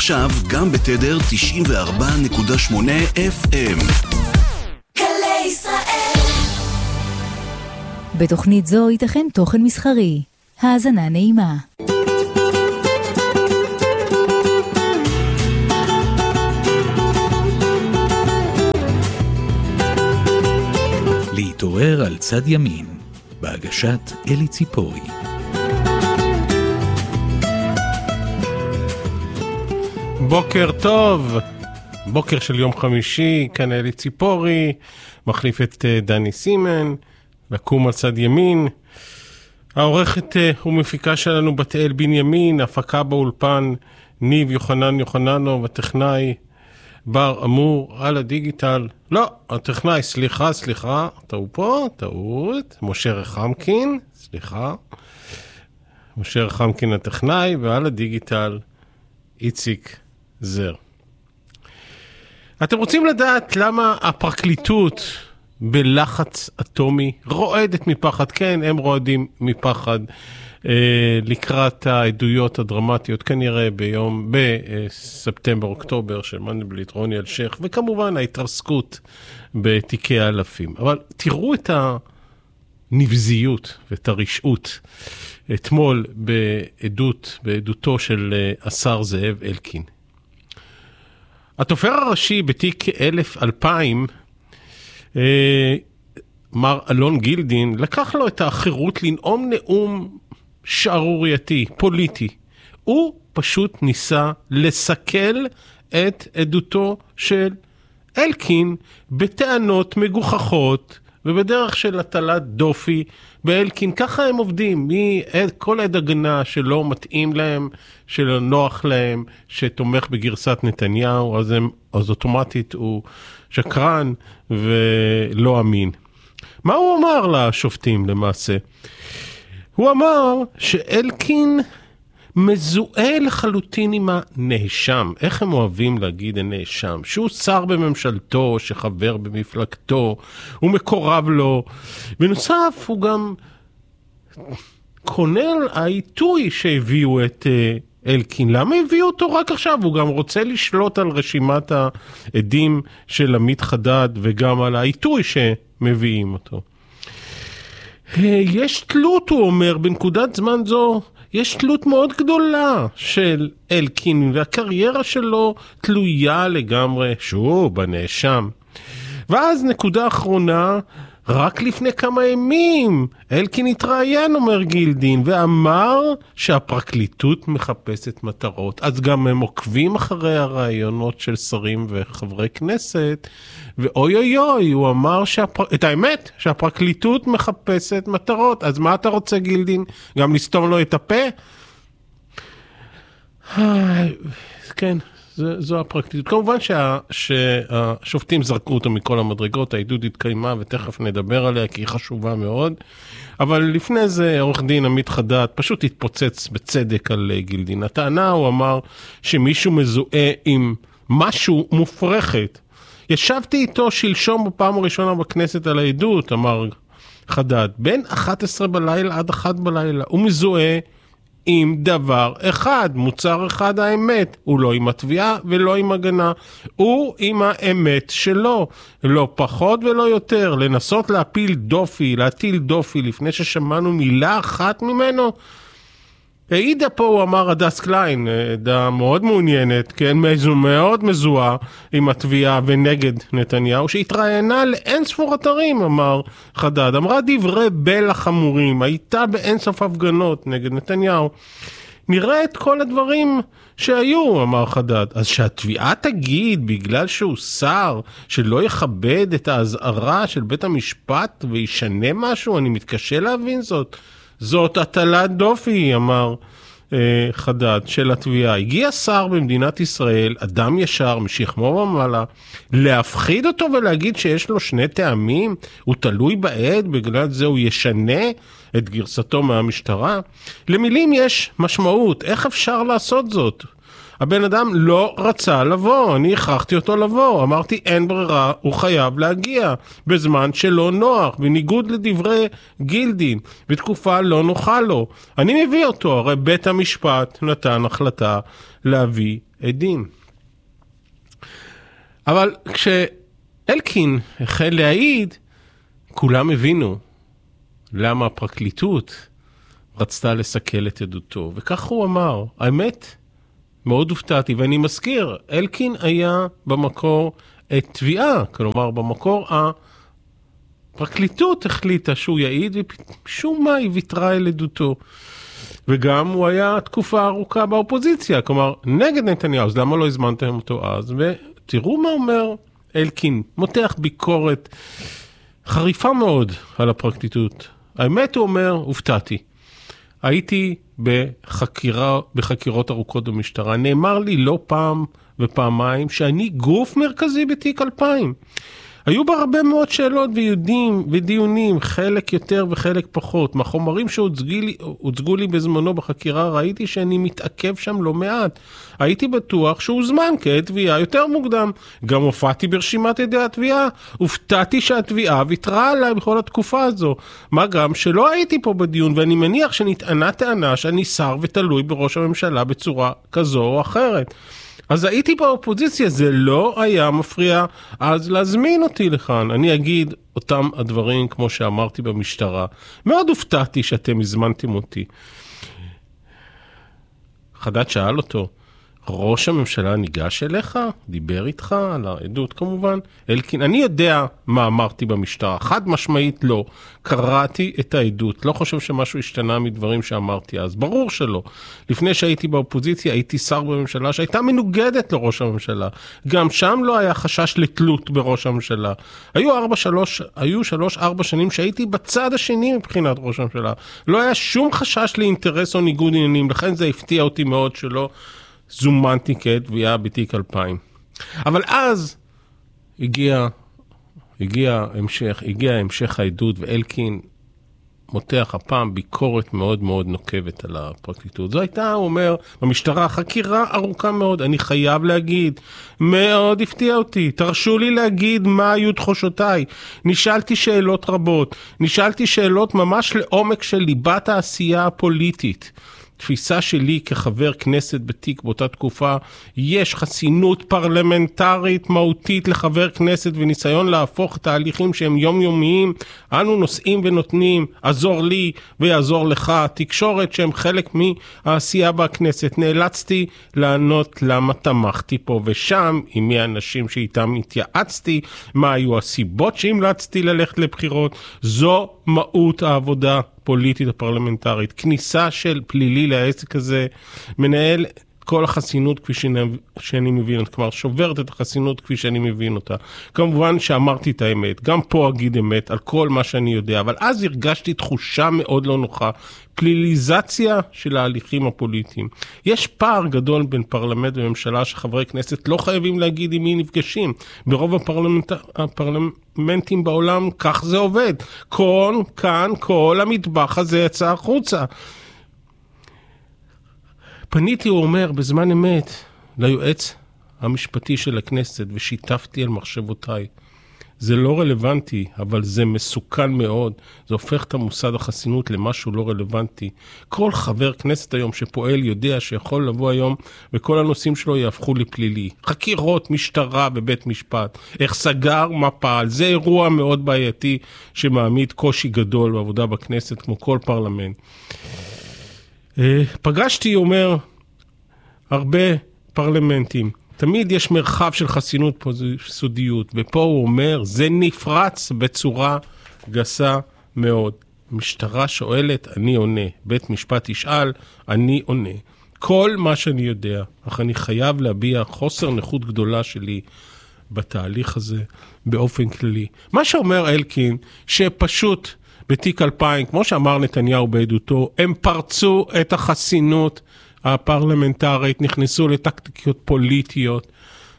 עכשיו גם בתדר 94.8 FM. גלי ישראל. בתוכנית זו ייתכן תוכן מסחרי. האזנה נעימה. להתעורר על צד ימין, בהגשת אלי ציפורי. בוקר טוב, בוקר של יום חמישי, כאן אלי ציפורי, מחליף את דני סימן, לקום על צד ימין. העורכת ומפיקה שלנו בתאל בנימין, הפקה באולפן ניב יוחננו, והטכנאי בר אמור על הדיגיטל. לא, הטכנאי, סליחה, טעות, משה רחמקין, משה רחמקין הטכנאי, ועל הדיגיטל איציק זר. אתם רוצים לדעת למה הפרקליטות בלחץ אטומי רועדת מפחד? כן, הם רועדים מפחד לקראת העדויות הדרמטיות, כנראה בספטמבר-אוקטובר של מנדלבליט, רוני אלשיך, וכמובן ההתרסקות בתיקי האלפים. אבל תראו את הנבזיות ואת הרשעות אתמול בעדותו של השר זאב אלקין. התופר הראשי בתיק 2000, מר אלון גילדין, לקח לו את האחרות לנאום נאום שערורייתי, פוליטי. הוא פשוט ניסה לסכל את עדותו של אלקין בטענות מגוחכות ובדרך של הטלת דופי באלקין. ככה הם עובדים, כל עד הגנה שלא מתאים להם, שלא נוח להם, שתומך בגרסת נתניהו, אז אוטומטית הוא שקרן ולא אמין. מה הוא אמר לשופטים למעשה? הוא אמר שאלקין מזוהה לחלוטין עם הנאשם. איך הם אוהבים להגיד הנאשם? שהוא שר בממשלתו, שחבר במפלגתו, הוא מקורב לו. בנוסף, הוא גם קונן העיתוי שהביאו את אלקין. למה הביאו אותו רק עכשיו? הוא גם רוצה לשלוט על רשימת העדים של עמית חדד, וגם על העיתוי שמביאים אותו. יש תלות, הוא אומר, בנקודת זמן זו, יש תלות מאוד גדולה של אלקין, והקריירה שלו תלויה לגמרי, שוב, בנאשם. ואז נקודה אחרונה, רק לפני כמה ימים, אלקין התראיין, אומר גילדין, ואמר שהפרקליטות מחפשת מטרות. אז גם הם עוקבים אחרי הרעיונות של שרים וחברי כנסת, ואוי, הוא אמר את האמת, שהפרקליטות מחפשת מטרות. אז מה אתה רוצה, גילדין? גם לסתום לו את הפה? כן, זו הפרקליטות. כמובן שהשופטים זרקו אותו מכל המדרגות, העדות התקיימה ותכף נדבר עליה כי היא חשובה מאוד. אבל לפני זה עורך דין עמית חדד פשוט התפוצץ בצדק על גילדין. הטענה, הוא אמר שמישהו מזוהה עם משהו מופרכת. ישבתי איתו שלשום בפעם הראשונה בכנסת על העדות, אמר חדד, בין 11 בלילה עד 1 בלילה. הוא מזוהה עם דבר אחד, מוצר אחד, האמת. הוא לא עם התביעה ולא עם הגנה. הוא עם האמת שלו. לא פחות ולא יותר. לנסות להטיל דופי לפני ששמענו מילה אחת ממנו. העידה פה, הוא אמר, הדס קליין, עדה מאוד מעוניינת, כן, מאוד מזוהה עם התביעה ונגד נתניהו, שהתראיינה לאין ספור אתרים, אמר חדד, אמרה דברי בלע חמורים, הייתה באין סוף הפגנות נגד נתניהו. נראה את כל הדברים שהיו, אמר חדד. אז שהתביעה תגיד, בגלל שהוא שר, שלא יכבד את ההזהרה של בית המשפט וישנה משהו, אני מתקשה להבין זאת. זאת הטלת דופי, אמר חדד, של התביעה. הגיע שר במדינת ישראל, אדם ישר, משכמו ומעלה, להפחיד אותו ולהגיד שיש לו שני טעמים, הוא תלוי בעד, בגלל זה הוא ישנה את גרסתו מהמשטרה. למילים יש משמעות, איך אפשר לעשות זאת? הבן אדם לא רצה לבוא, אני הכרחתי אותו לבוא, אמרתי אין ברירה, הוא חייב להגיע, בזמן שלא נוח, בניגוד לדברי גילדין, בתקופה לא נוחה לו. אני מביא אותו, הרי בית המשפט נתן החלטה להביא עדים. אבל כשאלקין החל להעיד, כולם הבינו למה הפרקליטות רצתה לסכל את עדותו, וכך הוא אמר. האמת, מאוד הופתעתי, ואני מזכיר, אלקין היה במקור תביעה, כלומר במקור הפרקליטות החליטה שהוא יעיד, ומשום מה היא ויתרה אל עדותו. וגם הוא היה תקופה ארוכה באופוזיציה, כלומר נגד נתניהו, אז למה לא הזמנתם אותו אז? ותראו מה אומר אלקין, מותח ביקורת חריפה מאוד על הפרקליטות. האמת הוא אומר, הופתעתי. הייתי בחקירות ארוכות במשטרה, נאמר לי לא פעם ופעמיים שאני גוף מרכזי בתיק 2000. היו בה הרבה מאוד שאלות ודיונים, חלק יותר וחלק פחות. מהחומרים שהוצגו לי בזמנו בחקירה, ראיתי שאני מתעכב שם לא מעט. הייתי בטוח שהוא זמן כעת תביעה יותר מוקדם. גם הופעתי ברשימת עדי התביעה. הופתעתי שהתביעה ויתרה עליי בכל התקופה הזו. מה גם שלא הייתי פה בדיון, ואני מניח שנטענה טענה שאני שר ותלוי בראש הממשלה בצורה כזו או אחרת. אז הייתי באופוזיציה, זה לא היה מפריע אז להזמין אותי לכאן. אני אגיד אותם הדברים כמו שאמרתי במשטרה. מאוד הופתעתי שאתם הזמנתם אותי. חדד שאל אותו, ראש הממשלה ניגש אליך? דיבר איתך על העדות כמובן? אלקין, אני יודע מה אמרתי במשטרה, חד משמעית לא. קראתי את העדות, לא חושב שמשהו השתנה מדברים שאמרתי אז, ברור שלא. לפני שהייתי באופוזיציה, הייתי שר בממשלה שהייתה מנוגדת לראש הממשלה. גם שם לא היה חשש לתלות בראש הממשלה. היו 3-4 שנים שהייתי בצד השני מבחינת ראש הממשלה. לא היה שום חשש לאינטרס או ניגוד עניינים, לכן זה הפתיע אותי מאוד שלא זומנתי כתביעה בתיק 2000. אבל אז הגיע המשך העדות, ואלקין מותח הפעם ביקורת מאוד מאוד נוקבת על הפרקליטות. זו הייתה, הוא אומר, במשטרה חקירה ארוכה מאוד, אני חייב להגיד, מאוד הפתיע אותי, תרשו לי להגיד מה היו תחושותיי. נשאלתי שאלות רבות, נשאלתי שאלות ממש לעומק של ליבת העשייה הפוליטית. תפיסה שלי כחבר כנסת בתיק באותה תקופה, יש חסינות פרלמנטרית מהותית לחבר כנסת וניסיון להפוך את ההליכים שהם יומיומיים. אנו נושאים ונותנים, עזור לי ויעזור לך, תקשורת שהם חלק מהעשייה בכנסת. נאלצתי לענות למה תמכתי פה ושם, עם מי האנשים שאיתם התייעצתי, מה היו הסיבות שהמלצתי ללכת לבחירות. זו מהות העבודה פוליטית הפרלמנטרית. כניסה של פלילי לעסק הזה, מנהל כל החסינות כפי שאני מבין אותה, כלומר שוברת את החסינות כפי שאני מבין אותה. כמובן שאמרתי את האמת, גם פה אגיד אמת על כל מה שאני יודע, אבל אז הרגשתי תחושה מאוד לא נוחה, פליליזציה של ההליכים הפוליטיים. יש פער גדול בין פרלמנט וממשלה שחברי כנסת לא חייבים להגיד עם מי נפגשים. ברוב הפרלמנטים בעולם כך זה עובד. כל המטבח הזה יצא החוצה. פניתי, הוא אומר, בזמן אמת ליועץ המשפטי של הכנסת ושיתפתי על מחשבותיי. זה לא רלוונטי, אבל זה מסוכן מאוד. זה הופך את המוסד החסינות למשהו לא רלוונטי. כל חבר כנסת היום שפועל יודע שיכול לבוא היום וכל הנושאים שלו יהפכו לפלילי. חקירות, משטרה ובית משפט. איך סגר, מה פעל. זה אירוע מאוד בעייתי שמעמיד קושי גדול בעבודה בכנסת כמו כל פרלמנט. פגשתי, אומר, הרבה פרלמנטים. תמיד יש מרחב של חסינות סודיות, ופה הוא אומר, זה נפרץ בצורה גסה מאוד. משטרה שואלת, אני עונה. בית משפט ישאל, אני עונה. כל מה שאני יודע, אך אני חייב להביע חוסר נכות גדולה שלי בתהליך הזה באופן כללי. מה שאומר אלקין, שפשוט בתיק 2000, כמו שאמר נתניהו בעדותו, הם פרצו את החסינות הפרלמנטרית, נכנסו לטקטיקות פוליטיות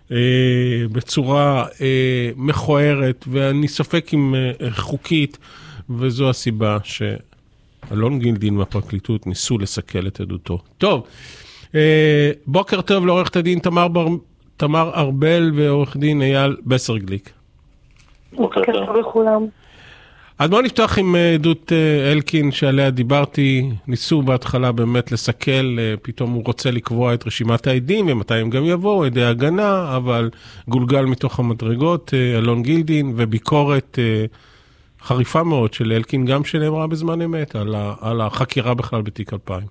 בצורה מכוערת, ואני ספק אם חוקית, וזו הסיבה שאלון גילדין מהפרקליטות ניסו לסכל את עדותו. טוב, בוקר טוב לעורכת הדין תמר ארבל ועורך דין אייל בסרגליק. בוקר טוב לכולם. אז בואו נפתח עם עדות אלקין שעליה דיברתי. ניסו בהתחלה באמת לסכל, פתאום הוא רוצה לקבוע את רשימת העדים ומתי הם גם יבואו, עדי הגנה, אבל גולגל מתוך המדרגות, אלון גילדין, וביקורת חריפה מאוד של אלקין, גם שנאמרה בזמן אמת, על החקירה בכלל בתיק 2000.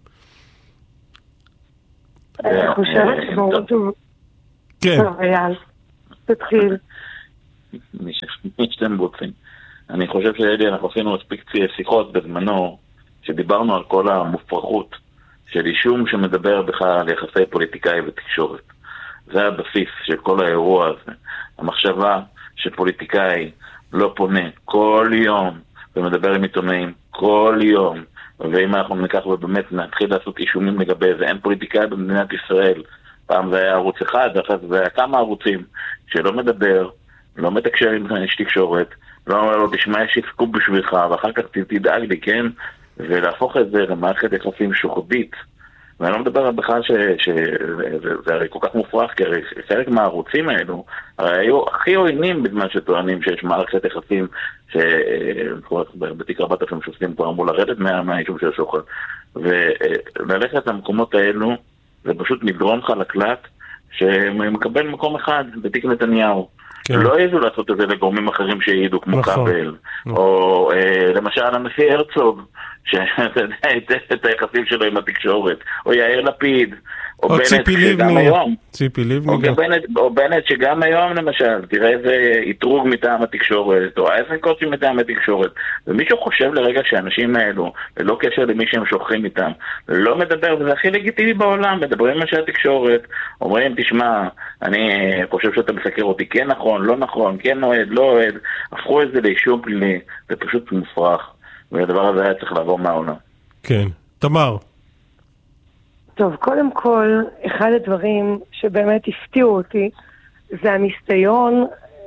אני חושבת שהוא... כן. טוב, אייל, תתחיל. מי שאתם רוצים. אני חושב שאלי, אנחנו עשינו מספיק שיחות בזמנו, שדיברנו על כל המופרכות של אישום שמדבר בכלל על יחסי פוליטיקאי ותקשורת. זה הבסיס של כל האירוע הזה. המחשבה שפוליטיקאי לא פונה כל יום ומדבר עם עיתונאים כל יום, ואם אנחנו ניקח ובאמת נתחיל לעשות אישומים לגבי זה, אין פוליטיקאי במדינת ישראל. פעם זה היה ערוץ אחד, אחרי זה היה כמה ערוצים שלא מדבר, לא מתקשר עם איש תקשורת, לא אומר לו, תשמע, יש סקופ בשבילך, ואחר כך תדאג לי, כן? ולהפוך את זה למערכת יחסים שוחדית. ואני לא מדבר בכלל שזה הרי כל כך מופרך, כי הרי חלק מהערוצים האלו, הרי היו הכי עוינים בזמן שטוענים שיש מערכת יחסים, שבתיק 4000 שופטים כבר אמרו לרדת מהאישום של השוחד. וללכת למקומות האלו, זה פשוט מדרון חלקלק, שמקבל מקום אחד בתיק נתניהו. לא ידעו לעשות את זה לגורמים אחרים שיעידו כמו קבל, או למשל הנשיא הרצוג, שאתה יודע את היחסים שלו עם התקשורת, או יאיר לפיד, או ציפי לבני, או בנט שגם היום למשל, תראה איזה יתרוג מטעם התקשורת, או איזנקוט מטעם התקשורת, ומישהו חושב לרגע שהאנשים האלו, ללא קשר למי שהם שוכחים איתם, לא מדבר, וזה הכי לגיטימי בעולם, מדברים עם אנשי התקשורת, אומרים, תשמע, אני חושב שאתה מסקר אותי, כן נכון, לא נכון, כן אוהד, לא אוהד, הפכו את זה לאישום פלילי, זה פשוט מופרך, והדבר הזה היה צריך לעבור מהעונה. כן, תמר. טוב, קודם כל, אחד הדברים שבאמת הפתיעו אותי, זה הניסיון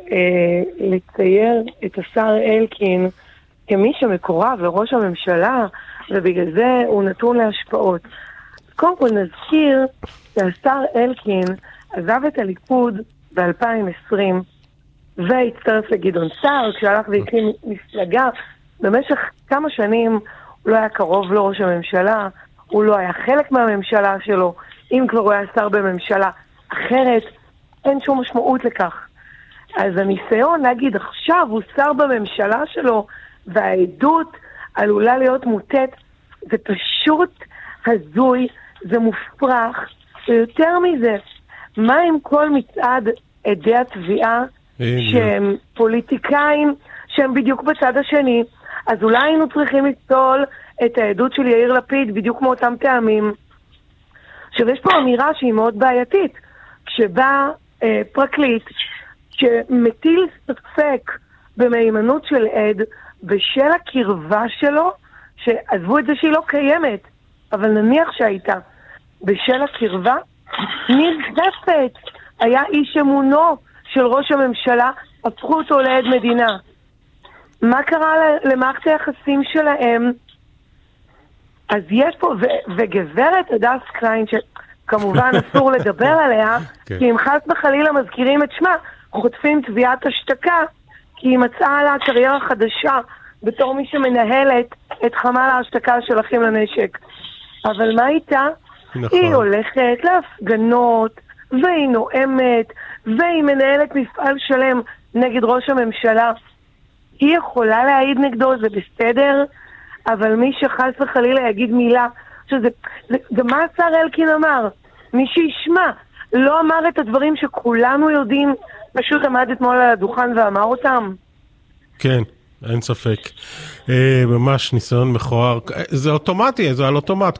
לצייר את השר אלקין כמי שמקורב לראש הממשלה, ובגלל זה הוא נתון להשפעות. קודם כל נזכיר שהשר אלקין עזב את הליכוד ב-2020, והצטרף לגדעון סער, כשהלך והקים מפלגה. במשך כמה שנים הוא לא היה קרוב לראש הממשלה, הוא לא היה חלק מהממשלה שלו, אם כבר הוא היה שר בממשלה אחרת, אין שום משמעות לכך. אז הניסיון להגיד עכשיו הוא שר בממשלה שלו, והעדות עלולה להיות מוטט, זה פשוט הזוי, זה מופרך, ויותר מזה, מה עם כל מצעד עדי התביעה, שהם פוליטיקאים, שהם בדיוק בצד השני, אז אולי היינו צריכים לפסול את העדות של יאיר לפיד בדיוק מאותם טעמים. עכשיו יש פה אמירה שהיא מאוד בעייתית, כשבא פרקליט שמטיל ספק במהימנות של עד בשל הקרבה שלו, שעזבו את זה שהיא לא קיימת, אבל נניח שהייתה, בשל הקרבה, ניר חפץ היה איש אמונו של ראש הממשלה, הפכו אותו לעד מדינה. מה קרה למערכת היחסים שלהם? אז יש פה, וגברת הדס קליין, שכמובן אסור לדבר עליה, כי אם חס וחלילה מזכירים את שמה, חוטפים תביעת השתקה, כי היא מצאה לה קריירה חדשה, בתור מי שמנהלת את חמ"ל ההשתקה של אחים לנשק. אבל מה איתה? נכון. היא הולכת להפגנות, והיא נואמת, והיא מנהלת מפעל שלם נגד ראש הממשלה. היא יכולה להעיד נגדו, זה בסדר, אבל מי שחס וחלילה יגיד מילה, גם מה השר אלקין אמר? מי שישמע, לא אמר את הדברים שכולנו יודעים, פשוט עמד אתמול על הדוכן ואמר אותם. כן, אין ספק. ממש ניסיון מכוער. זה אוטומטי, זה על אוטומט.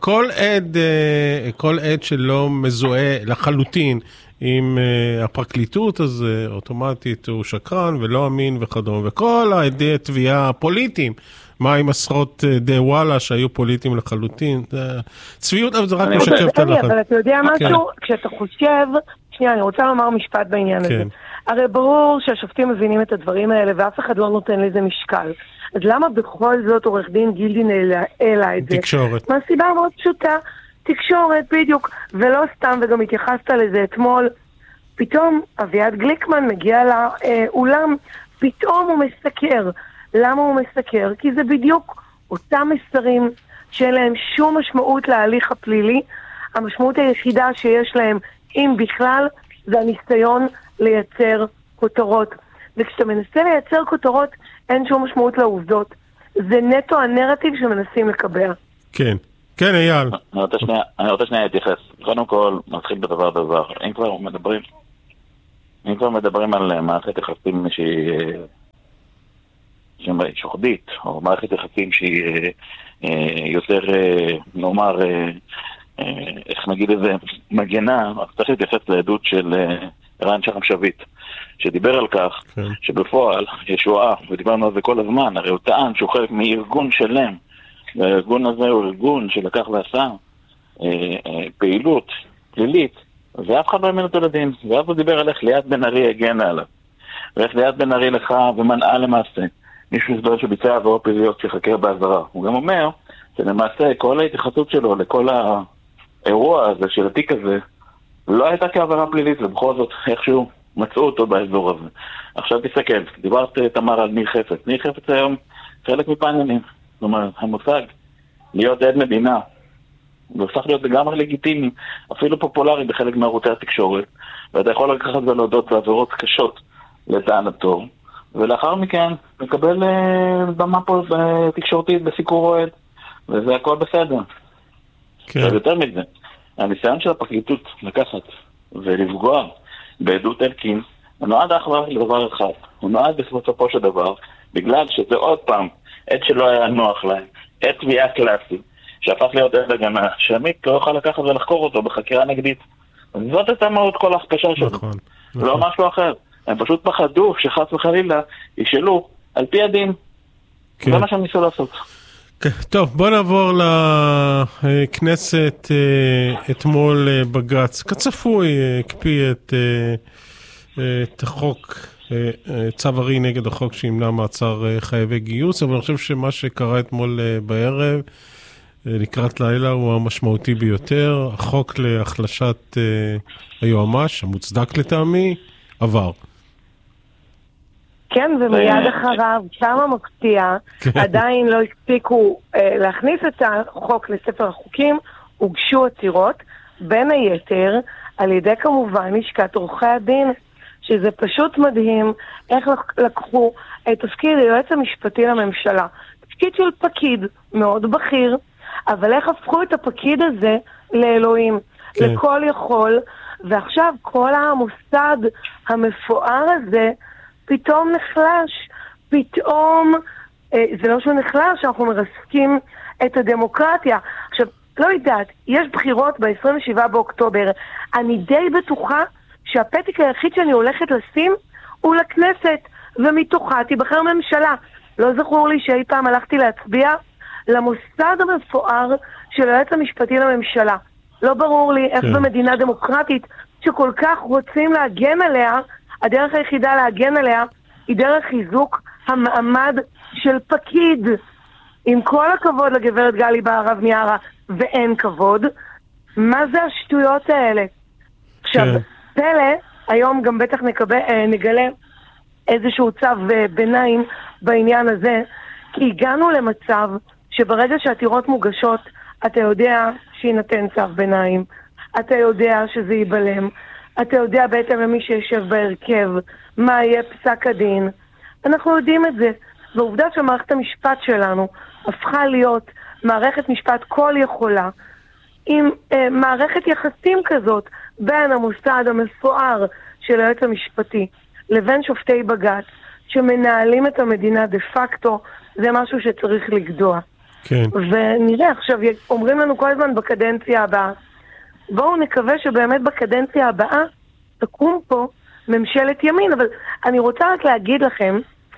כל עד שלא מזוהה לחלוטין עם הפרקליטות, אז אוטומטית הוא שקרן ולא אמין וכדומה. וכל העדי התביעה הפוליטיים, מה עם עשרות די וואלה שהיו פוליטיים לחלוטין, צביעות, אבל זה רק משקף את הלחץ. אבל אתה יודע משהו, כשאתה חושב, שנייה, אני רוצה לומר משפט בעניין הזה. הרי ברור שהשופטים מבינים את הדברים האלה, ואף אחד לא נותן לזה משקל. אז למה בכל זאת עורך דין גילדין העלה את זה? תקשורת. מהסיבה מאוד פשוטה, תקשורת, בדיוק, ולא סתם, וגם התייחסת לזה אתמול, פתאום אביעד גליקמן מגיע לאולם, פתאום הוא מסקר. למה הוא מסקר? כי זה בדיוק אותם מסרים שאין להם שום משמעות להליך הפלילי. המשמעות היחידה שיש להם, אם בכלל, זה הניסיון לייצר כותרות. וכשאתה מנסה לייצר כותרות, אין שום משמעות לעובדות. זה נטו הנרטיב שמנסים לקבע. כן. כן, אייל. אני רוצה שנייה להתייחס. קודם כל, נתחיל בדבר. אם כבר מדברים על מערכת יחסים שהיא שוחדית, או מערכת יחסים שהיא יותר, נאמר, איך נגיד איזה מגנה, אז צריך להתייחס לעדות של ערן שרם שביט, שדיבר על כך שבפועל ישועה, ודיברנו על זה כל הזמן, הרי הוא טען שהוא חלק מארגון שלם, והארגון הזה הוא ארגון שלקח ועשה פעילות פלילית, ואף אחד לא האמין אותו לדין, ואף הוא דיבר על איך ליאת בן ארי הגנה עליו, ואיך ליאת בן ארי לך ומנעה למעשה מישהו הסבר שביצע עבירות פליליות שחקר באזהרה. הוא גם אומר שלמעשה כל ההתייחסות שלו לכל האירוע הזה של התיק הזה לא הייתה כעבירה פלילית, ובכל זאת איכשהו מצאו אותו באזור הזה. עכשיו תסתכל, דיברת תמר על ניר חפץ. ניר חפץ היום חלק מפעניינים. זאת אומרת, המושג להיות עד מדינה והופך להיות לגמרי לגיטימי, אפילו פופולרי בחלק מערוצי התקשורת, ואתה יכול לקחת ולהודות בעבירות קשות לטענתו, ולאחר מכן מקבל במה פה תקשורתית בסיקור אוהד, וזה הכל בסדר. כן. יותר מזה, הניסיון של הפרקליטות לקחת ולפגוע בעדות אלקין, הוא נועד אחר לדבר אחד. הוא נועד בסופו של דבר, בגלל שזה עוד פעם, עד שלא היה נוח להם, עד תביעה קלאסי, שהפך להיות עד הגנה, שעמית לא יוכל לקחת ולחקור אותו בחקירה נגדית. זאת הייתה מאוד כל ההכפשה שלו. נכון. לא משהו אחר. הם פשוט פחדו שחס וחלילה ישאלו על פי הדין. כן. זה מה שהם ניסו לעשות. טוב, בוא נעבור לכנסת. אתמול בג"ץ, כצפוי, הקפיא את החוק, צו הרי נגד החוק שימנע מעצר חייבי גיוס, אבל אני חושב שמה שקרה אתמול בערב, לקראת לילה, הוא המשמעותי ביותר. החוק להחלשת היועמ"ש, המוצדק לטעמי, עבר. כן, ומיד אחריו, כמה מפתיע, עדיין לא הספיקו להכניס את החוק לספר החוקים, הוגשו עתירות, בין היתר, על ידי כמובן לשכת עורכי הדין, שזה פשוט מדהים איך לקחו את תפקיד היועץ המשפטי לממשלה, תפקיד של פקיד מאוד בכיר, אבל איך הפכו את הפקיד הזה לאלוהים, כן. לכל יכול, ועכשיו כל המוסד המפואר הזה פתאום נחלש, פתאום, זה לא שהוא נחלש, אנחנו מרסקים את הדמוקרטיה. עכשיו, לא יודעת, יש בחירות ב-27 באוקטובר, אני די בטוחה שהפתק היחיד שאני הולכת לשים הוא לכנסת, ומתוכה תיבחר ממשלה. לא זכור לי שאי פעם הלכתי להצביע למוסד המפואר של היועץ המשפטי לממשלה. לא ברור לי איך במדינה דמוקרטית שכל כך רוצים להגן עליה, הדרך היחידה להגן עליה היא דרך חיזוק המעמד של פקיד. עם כל הכבוד לגברת גלי בהרב מיארה, ואין כבוד, מה זה השטויות האלה? עכשיו, פלא, היום גם בטח נגלה איזשהו צו ביניים בעניין הזה, כי הגענו למצב שברגע שהעתירות מוגשות, אתה יודע שינתן צו ביניים, אתה יודע שזה ייבלם, אתה יודע בעצם למי שישב בהרכב, מה יהיה פסק הדין. אנחנו יודעים את זה. והעובדה שמערכת המשפט שלנו הפכה להיות מערכת משפט כל יכולה, עם מערכת יחסים כזאת בין המוסד המפואר של היועץ המשפטי לבין שופטי בג"ץ, שמנהלים את המדינה דה פקטו, זה משהו שצריך לגדוע. כן. ונראה, עכשיו אומרים לנו כל הזמן בקדנציה הבאה, בואו נקווה שבאמת בקדנציה הבאה תקום פה ממשלת ימין, אבל אני רוצה רק להגיד לכם,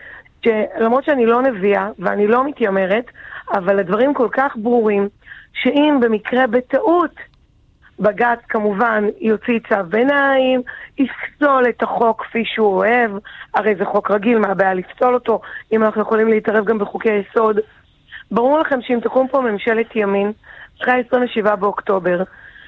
שלמרות שאני לא נביאה ואני לא מתיימרת, אבל הדברים כל כך ברורים, שאם במקרה בטעות, בג"ץ כמובן יוציא צו ביניים, יפסול את החוק כפי שהוא אוהב, הרי זה חוק רגיל, מה הבעיה לפסול אותו, אם אנחנו יכולים להתערב גם בחוקי יסוד. ברור לכם שאם תקום פה ממשלת ימין, אחרי 27 באוקטובר,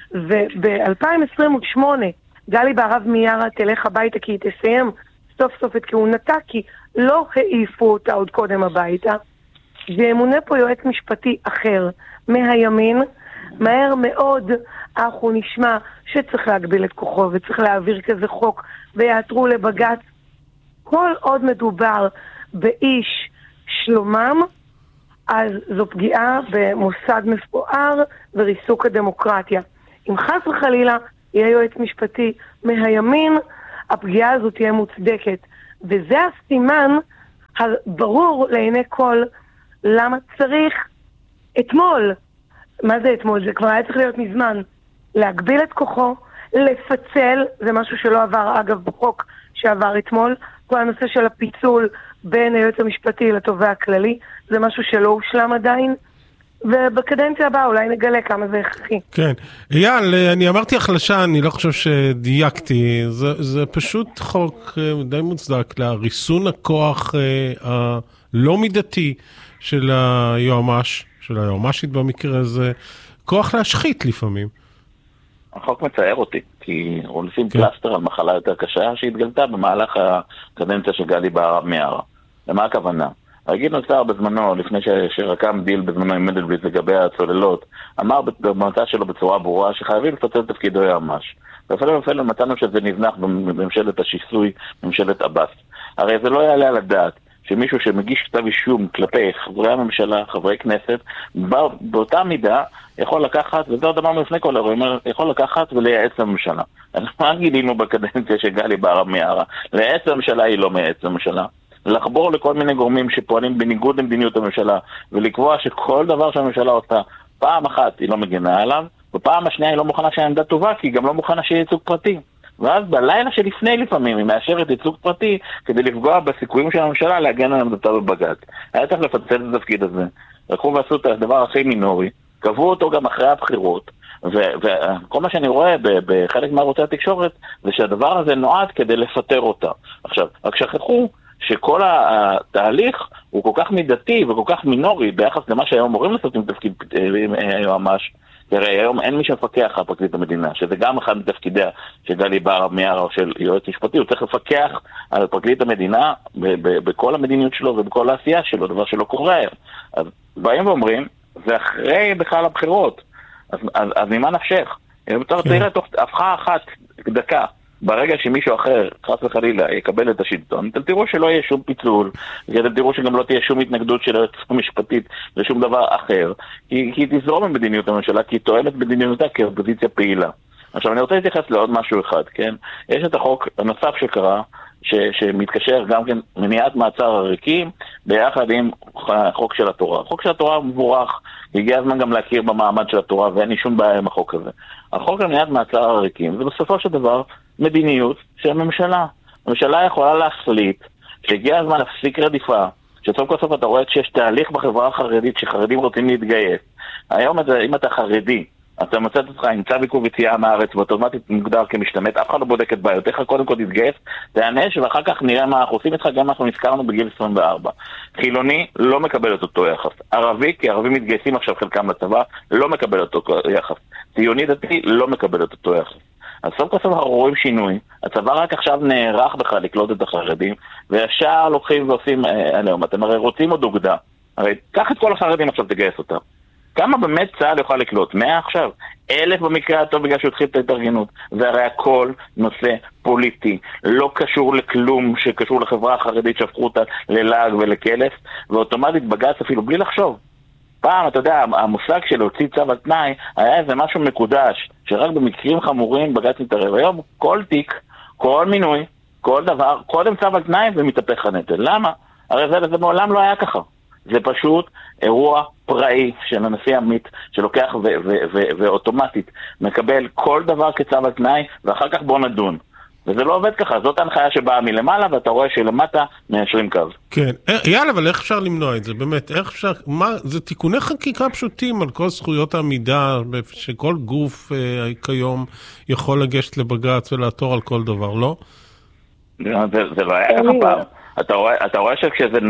וב-2028 גלי בהרב מיארה תלך הביתה כי היא תסיים סוף סוף את כהונתה, כי לא העיפו אותה עוד קודם הביתה, וימונה פה יועץ משפטי אחר מהימין. מהר מאוד אנחנו נשמע שצריך להגביל את כוחו וצריך להעביר כזה חוק ויעתרו לבג"ץ. כל עוד מדובר באיש שלומם, אז זו פגיעה במוסד מפואר וריסוק הדמוקרטיה. אם חס וחלילה יהיה יועץ משפטי מהימין, הפגיעה הזאת תהיה מוצדקת. וזה הסימן הברור לעיני כל למה צריך אתמול, מה זה אתמול? זה כבר היה צריך להיות מזמן, להגביל את כוחו, לפצל, זה משהו שלא עבר אגב בחוק שעבר אתמול, כל הנושא של הפיצול בין היועץ המשפטי לתובע הכללי, זה משהו שלא הושלם עדיין, ובקדנציה הבאה אולי נגלה כמה זה הכרחי. כן. אייל, אני אמרתי החלשה, אני לא חושב שדייקתי, זה פשוט חוק די מוצדק לריסון הכוח הלא מידתי של היועמ"ש, של היועמ"שית במקרה הזה, כוח להשחית לפעמים. החוק מצער אותי, כי הוא לשים פלסטר על מחלה יותר קשה שהתגלתה במהלך הקדנציה של גלי בהרב מיארה. למה הכוונה? רגיל נוצר בזמנו, לפני שרקם דיל בזמנו עם מנדלבליט לגבי הצוללות, אמר במצע שלו בצורה ברורה שחייבים לפצל תפקידו יועמ"ש. ואפילו מצאנו שזה נזנח בממשלת השיסוי, ממשלת עבאס. הרי זה לא יעלה על הדעת שמישהו שמגיש כתב אישום כלפי חברי הממשלה, חברי כנסת, באותה מידה יכול לקחת, וזה עוד אמרנו לפני כל אירועים, יכול לקחת ולייעץ לממשלה. אז מה גילינו בקדנציה של גלי בהרב מיארה? לייעץ לממשלה היא לא מייעץ לממשלה. לחבור לכל מיני גורמים שפועלים בניגוד למדיניות הממשלה, ולקבוע שכל דבר שהממשלה עושה, פעם אחת היא לא מגנה עליו, ופעם השנייה היא לא מוכנה שהעמדה טובה, כי היא גם לא מוכנה שיהיה ייצוג פרטי. ואז בלילה שלפני לפעמים היא מאשרת ייצוג פרטי כדי לפגוע בסיכויים של הממשלה להגן על עמדתה בבג"ץ. היה צריך לפצל את התפקיד הזה. לקחו ועשו את הדבר הכי מינורי, קבעו אותו גם אחרי הבחירות, וכל מה שאני רואה בחלק מערוצי התקשורת זה שהדבר הזה נועד כדי לפטר אותה. עכשיו, רק שכחו שכל התהליך הוא כל כך מידתי וכל כך מינורי ביחס למה שהיום אמורים לעשות עם תפקיד יועמ"ש. תראה, היום אין מי שמפקח על פרקליט המדינה, שזה גם אחד מתפקידיה של גלי בהרב מיארה או של יועץ משפטי, הוא צריך לפקח על פרקליט המדינה בכל המדיניות שלו ובכל העשייה שלו, דבר שלא קורה היום. אז באים ואומרים, זה אחרי בכלל הבחירות, אז ממה נפשך? תראה, תוך הפכה אחת דקה, ברגע שמישהו אחר, חס וחלילה, יקבל את השלטון, אתם תראו שלא יהיה שום פיצול, אתם תראו שגם לא תהיה שום התנגדות של היועצת המשפטית לשום דבר אחר, כי היא תזרום במדיניות הממשלה, כי היא טוענת מדיניות כאופוזיציה פעילה. עכשיו, אני רוצה להתייחס לעוד משהו אחד, כן? יש את החוק הנוסף שקרה, שמתקשר גם כן מניעת מעצר עריקים, ביחד עם החוק של התורה. החוק של התורה מבורך, הגיע הזמן גם להכיר במעמד של התורה, ואין לי שום בעיה עם החוק הזה. החוק למניעת מעצר עריקים, זה בסופו של דבר מדיניות של הממשלה. הממשלה יכולה להחליט שהגיע הזמן להפסיק רדיפה, שסוף כל סוף אתה רואה שיש תהליך בחברה החרדית שחרדים רוצים להתגייס. היום אם אתה חרדי, אתה מוצא את אותך עם צו עיכוב יציאה מהארץ ואוטומטית מוגדר כמשתמט, אף אחד לא בודק את בעיותיך, קודם כל תתגייס, תענש ואחר כך נראה מה אנחנו עושים איתך, גם אנחנו נזכרנו בגיל 24. חילוני לא מקבל את אותו יחס. ערבי, כי ערבים מתגייסים עכשיו חלקם לצבא, לא מקבל את אותו יחס. ציוני דתי לא מקבל את אותו יחס. אז סוף כל סוף אנחנו רואים שינוי, הצבא רק עכשיו נערך בכלל לקלוט את החרדים, וישר לוקחים ועושים עליהם. אתם הרי רוצים עוד אוגדה, הרי קח את כל החרדים עכשיו תגייס אותם. כמה באמת צה"ל יוכל לקלוט? 100 עכשיו? 1,000 במקרה הטוב בגלל שהוא התחיל את ההתארגנות. והרי הכל נושא פוליטי, לא קשור לכלום שקשור לחברה החרדית שהפכו אותה ללעג ולכלף, ואוטומטית בג"ץ אפילו בלי לחשוב. פעם, אתה יודע, המושג של להוציא צו על תנאי היה איזה משהו מקודש, שרק במקרים חמורים בג"ץ מתערב. היום כל תיק, כל מינוי, כל דבר, קודם צו על תנאי ומתהפך הנטל. למה? הרי זה מעולם לא היה ככה. זה פשוט אירוע פראי של הנשיא עמית שלוקח ואוטומטית מקבל כל דבר כצו על תנאי ואחר כך בוא נדון. וזה לא עובד ככה, זאת ההנחיה שבאה מלמעלה ואתה רואה שלמטה מיישרים קו. כן, יאללה, אבל איך אפשר למנוע את זה? באמת, איך אפשר, זה תיקוני חקיקה פשוטים על כל זכויות העמידה, שכל גוף כיום יכול לגשת לבג"ץ ולעתור על כל דבר, לא? זה לא היה ככה פעם. אתה רואה שכשזה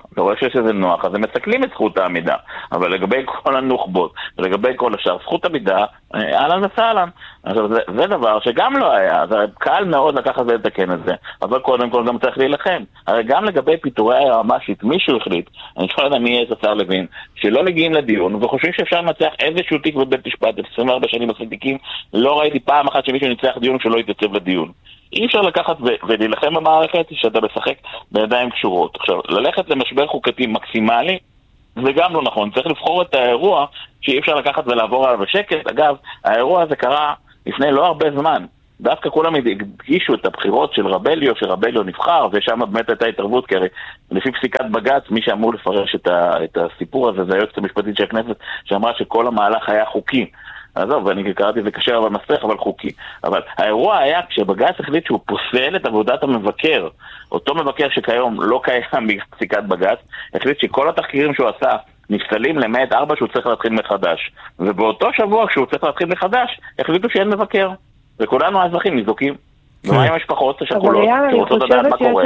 נוח, אז הם מסכלים את זכות העמידה. אבל לגבי כל הנוחבות, ולגבי כל השאר, זכות עמידה, אהלן וסהלן. עכשיו, זה דבר שגם לא היה, זה קל מאוד לקחת ולתקן את זה, אבל קודם כל גם צריך להילחם. הרי גם לגבי פיטורי היועמ"שית, מישהו החליט, אני לא יודע מי יהיה את השר לוין, שלא מגיעים לדיון, וחושבים שאפשר לנצח איזשהו תיק בבית משפט, 24 שנים עושים תיקים, לא ראיתי פעם אחת שמישהו ניצח דיון שלא יתייצב לדיון. אי אפשר לקחת ולהילחם במערכת שאתה משחק בידיים קשורות. עכשיו, ללכת למשבר חוקתי מקסימלי, זה גם לא נכון. צריך לבחור את האירוע שאי אפשר לקחת ולעבור עליו בשקט. אגב, האירוע הזה קרה לפני לא הרבה זמן. דווקא כולם הדגישו את הבחירות של רבליו, שרבליו נבחר, ושם באמת הייתה התערבות, כי הרי לפי פסיקת בג"ץ, מי שאמור לפרש את הסיפור הזה, זה היועצת המשפטית של הכנסת, שאמרה שכל המהלך היה חוקי. עזוב, ואני קראתי זה קשה אבל מסך, אבל חוקי. אבל האירוע היה כשבג"ץ החליט שהוא פוסל את עבודת המבקר. אותו מבקר שכיום לא קיים בפסיקת בג"ץ, החליט שכל התחקירים שהוא עשה נפסלים למעט 4 שהוא צריך להתחיל מחדש. ובאותו שבוע כשהוא צריך להתחיל מחדש, החליטו שאין מבקר. וכולנו האזרחים נזוקים. ומה עם המשפחות השכולות שרוצות לדעת מה קורה?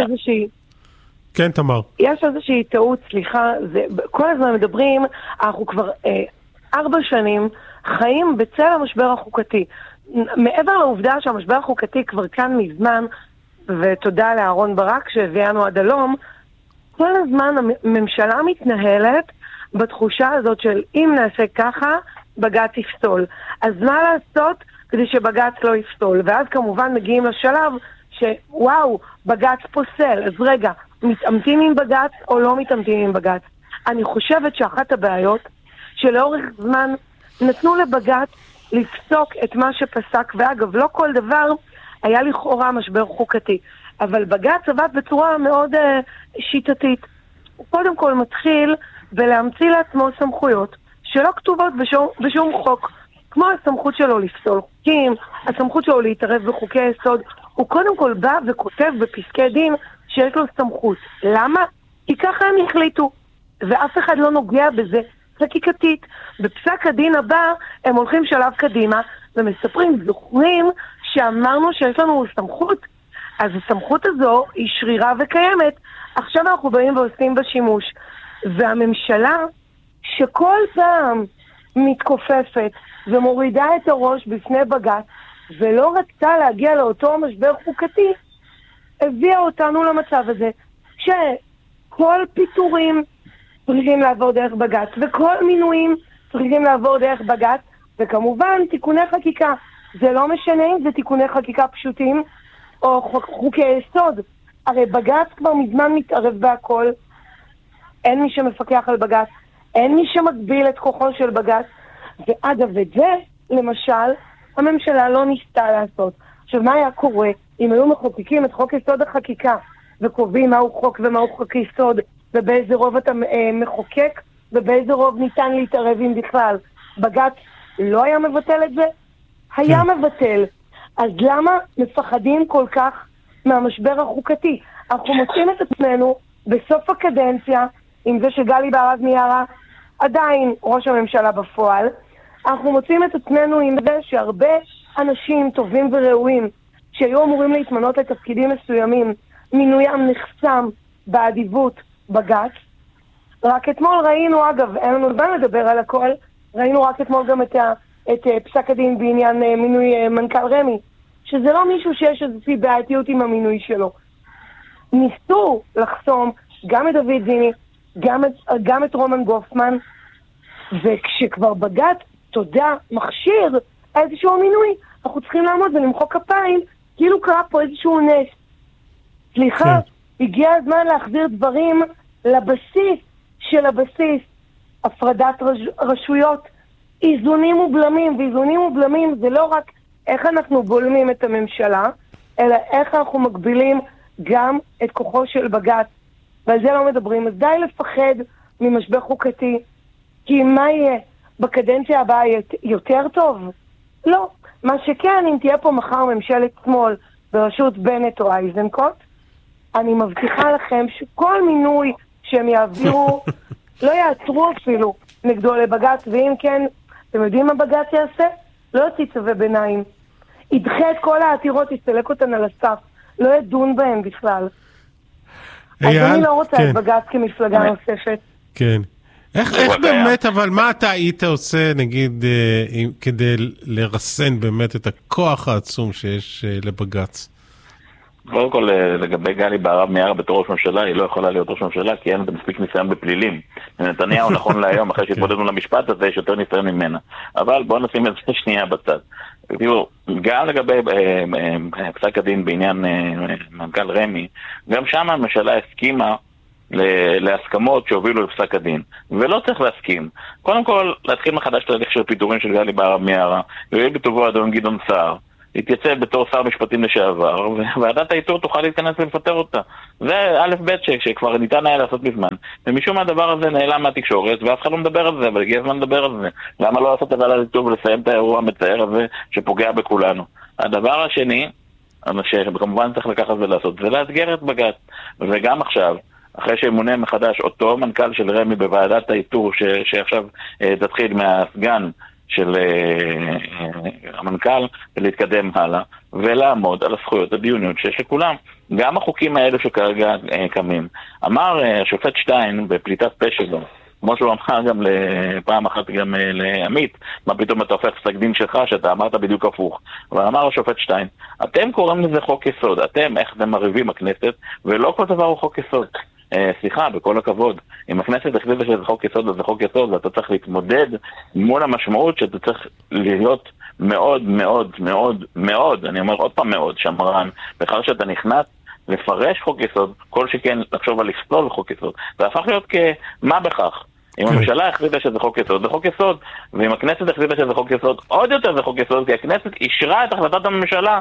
כן, תמר. יש איזושהי טעות, סליחה, כל הזמן מדברים, אנחנו כבר 4 שנים חיים בצל המשבר החוקתי. מעבר לעובדה שהמשבר החוקתי כבר כאן מזמן, ותודה לאהרון ברק שהביאנו עד הלום, כל הזמן הממשלה מתנהלת בתחושה הזאת של אם נעשה ככה, בג"ץ יפסול. אז מה לעשות כדי שבג"ץ לא יפסול? ואז כמובן מגיעים לשלב שוואו, בג"ץ פוסל. אז רגע, מתעמתים עם בג"ץ או לא מתעמתים עם בג"ץ? אני חושבת שאחת הבעיות שלאורך זמן נתנו לבג"ץ לפסוק את מה שפסק, ואגב, לא כל דבר היה לכאורה משבר חוקתי, אבל בג"ץ עבד בצורה מאוד שיטתית. הוא קודם כל מתחיל ולהמציא לעצמו סמכויות שלא כתובות בשום חוק, כמו הסמכות שלו לפסול חוקים, הסמכות שלו להתערב בחוקי יסוד. הוא קודם כל בא וכותב בפסקי דין שיש לו סמכות. למה? כי ככה הם החליטו, ואף אחד לא נוגע בזה חקיקתית. בפסק הדין הבא הם הולכים שלב קדימה ומספרים, זוכרים שאמרנו שיש לנו סמכות, אז הסמכות הזו היא שרירה וקיימת, עכשיו אנחנו באים ועושים בשימוש. והממשלה שכל פעם מתכופפת ומורידה את הראש בפני בג"ץ ולא רצתה להגיע לאותו משבר חוקתי, הביאה אותנו למצב הזה שכל פיטורים צריכים לעבור דרך בג"ץ, וכל מינויים צריכים לעבור דרך בג"ץ, וכמובן תיקוני חקיקה. זה לא משנה אם זה תיקוני חקיקה פשוטים או חוקי יסוד. הרי בג"ץ כבר מזמן מתערב בהכל, אין מי שמפקח על בג"ץ, אין מי שמגביל את כוחו של בג"ץ, ואגב את זה, למשל, הממשלה לא ניסתה לעשות. עכשיו, מה היה קורה אם היו מחוקקים את חוק יסוד החקיקה, וקובעים מהו חוק ומהו חוק יסוד, ובאיזה רוב אתה מחוקק, ובאיזה רוב ניתן להתערב עם בכלל? בג"ץ לא היה מבטל את זה? היה מבטל. אז למה מפחדים כל כך מהמשבר החוקתי? אנחנו מוצאים את עצמנו בסוף הקדנציה, עם זה שגלי בהרב מיארה עדיין ראש הממשלה בפועל, אנחנו מוצאים את עצמנו עם זה שהרבה אנשים טובים וראויים שהיו אמורים להתמנות לתפקידים מסוימים, מינויים נחסם באדיבות בג"ץ. רק אתמול ראינו, אגב, אין לנו זמן לדבר על הכל, ראינו רק אתמול גם את פסק הדין בעניין מינוי מנכ"ל רמי, שזה לא מישהו שיש איזושהי בעייתיות עם המינוי שלו. ניסו לחסום גם את דוד זיני, גם את רומן גופמן, וכשכבר בג"ץ, תודה, מכשיר איזשהו מינוי, אנחנו צריכים לעמוד ולמחוא כפיים, כאילו קרה פה איזשהו נס. סליחה, הגיע הזמן להחזיר דברים לבסיס של הבסיס, הפרדת רשויות, איזונים ובלמים, ואיזונים ובלמים זה לא רק איך אנחנו בולמים את הממשלה, אלא איך אנחנו מגבילים גם את כוחו של בג"ץ, ועל זה לא מדברים. אז די לפחד ממשבר חוקתי, כי מה יהיה? בקדנציה הבאה יותר טוב? לא. מה שכן, אם תהיה פה מחר ממשלת שמאל בראשות בנט או אייזנקוט, אני מבטיחה לכם שכל מינוי שהם יעבירו, לא יעצרו אפילו נגדו לבג"ץ, ואם כן, אתם יודעים מה בג"ץ יעשה? לא יוציא צווי ביניים. ידחה את כל העתירות, יסתלק אותן על הסף. לא ידון בהם בכלל. אז אני לא רוצה את בג"ץ כמפלגה נוספת. כן. איך באמת, אבל מה אתה היית עושה, נגיד, כדי לרסן באמת את הכוח העצום שיש לבג"ץ? קודם כל, לגבי גלי בהרב מיארה בתור ראש ממשלה, היא לא יכולה להיות ראש ממשלה, כי אין לה מספיק ניסיון בפלילים. נתניהו נכון להיום, אחרי שהתמודדנו למשפט הזה, יש יותר ניסיון ממנה. אבל בואו נשים את זה שנייה בצד. תראו, גם לגבי פסק הדין בעניין מנכ"ל רמ"י, גם שם הממשלה הסכימה להסכמות שהובילו לפסק הדין. ולא צריך להסכים. קודם כל, להתחיל מחדש את ההליך של פיטורים של גלי בהרב מיארה, ויהיה בטובו אדון גדעון סער. להתייצב בתור שר משפטים לשעבר, וועדת האיתור תוכל להתכנס ולפטר אותה. זה א' ב' שכבר ניתן היה לעשות בזמן. ומשום הדבר הזה נעלם מהתקשורת, ואף אחד לא מדבר על זה, אבל הגיע הזמן לדבר על זה. למה לא לעשות את ועדת האיתור ולסיים את האירוע המצער הזה שפוגע בכולנו? הדבר השני, שכמובן צריך לקחת ולעשות, זה לאתגר את בג"ץ. וגם עכשיו, אחרי שימונה מחדש אותו מנכ"ל של רמ"י בוועדת האיתור, שעכשיו תתחיל מהסגן של המנכ"ל, ולהתקדם הלאה, ולעמוד על הזכויות הדיוניות שיש לכולם. גם החוקים האלו שכרגע קמים. אמר השופט שטיין בפליטת פה שלו, כמו שהוא אמר גם פעם אחת גם לעמית, מה פתאום אתה הופך פסק דין שלך, שאתה אמרת בדיוק הפוך. אבל אמר השופט שטיין, אתם קוראים לזה חוק יסוד, איך אתם מריבים הכנסת, ולא כל דבר הוא חוק יסוד. סליחה, בכל הכבוד. אם הכנסת החליטה שזה חוק יסוד, אז זה חוק יסוד, ואתה צריך להתמודד מול המשמעות שאתה צריך להיות מאוד מאוד מאוד מאוד, אני אומר עוד פעם מאוד, שמרן, בכלל שאתה נכנס לפרש חוק יסוד, כל שכן לחשוב על לפסול חוק יסוד. זה הפך להיות כמה בכך. אם הממשלה החליטה שזה חוק יסוד, זה חוק יסוד, ואם הכנסת החליטה שזה חוק יסוד, עוד יותר זה חוק יסוד, כי הכנסת אישרה את החלטת הממשלה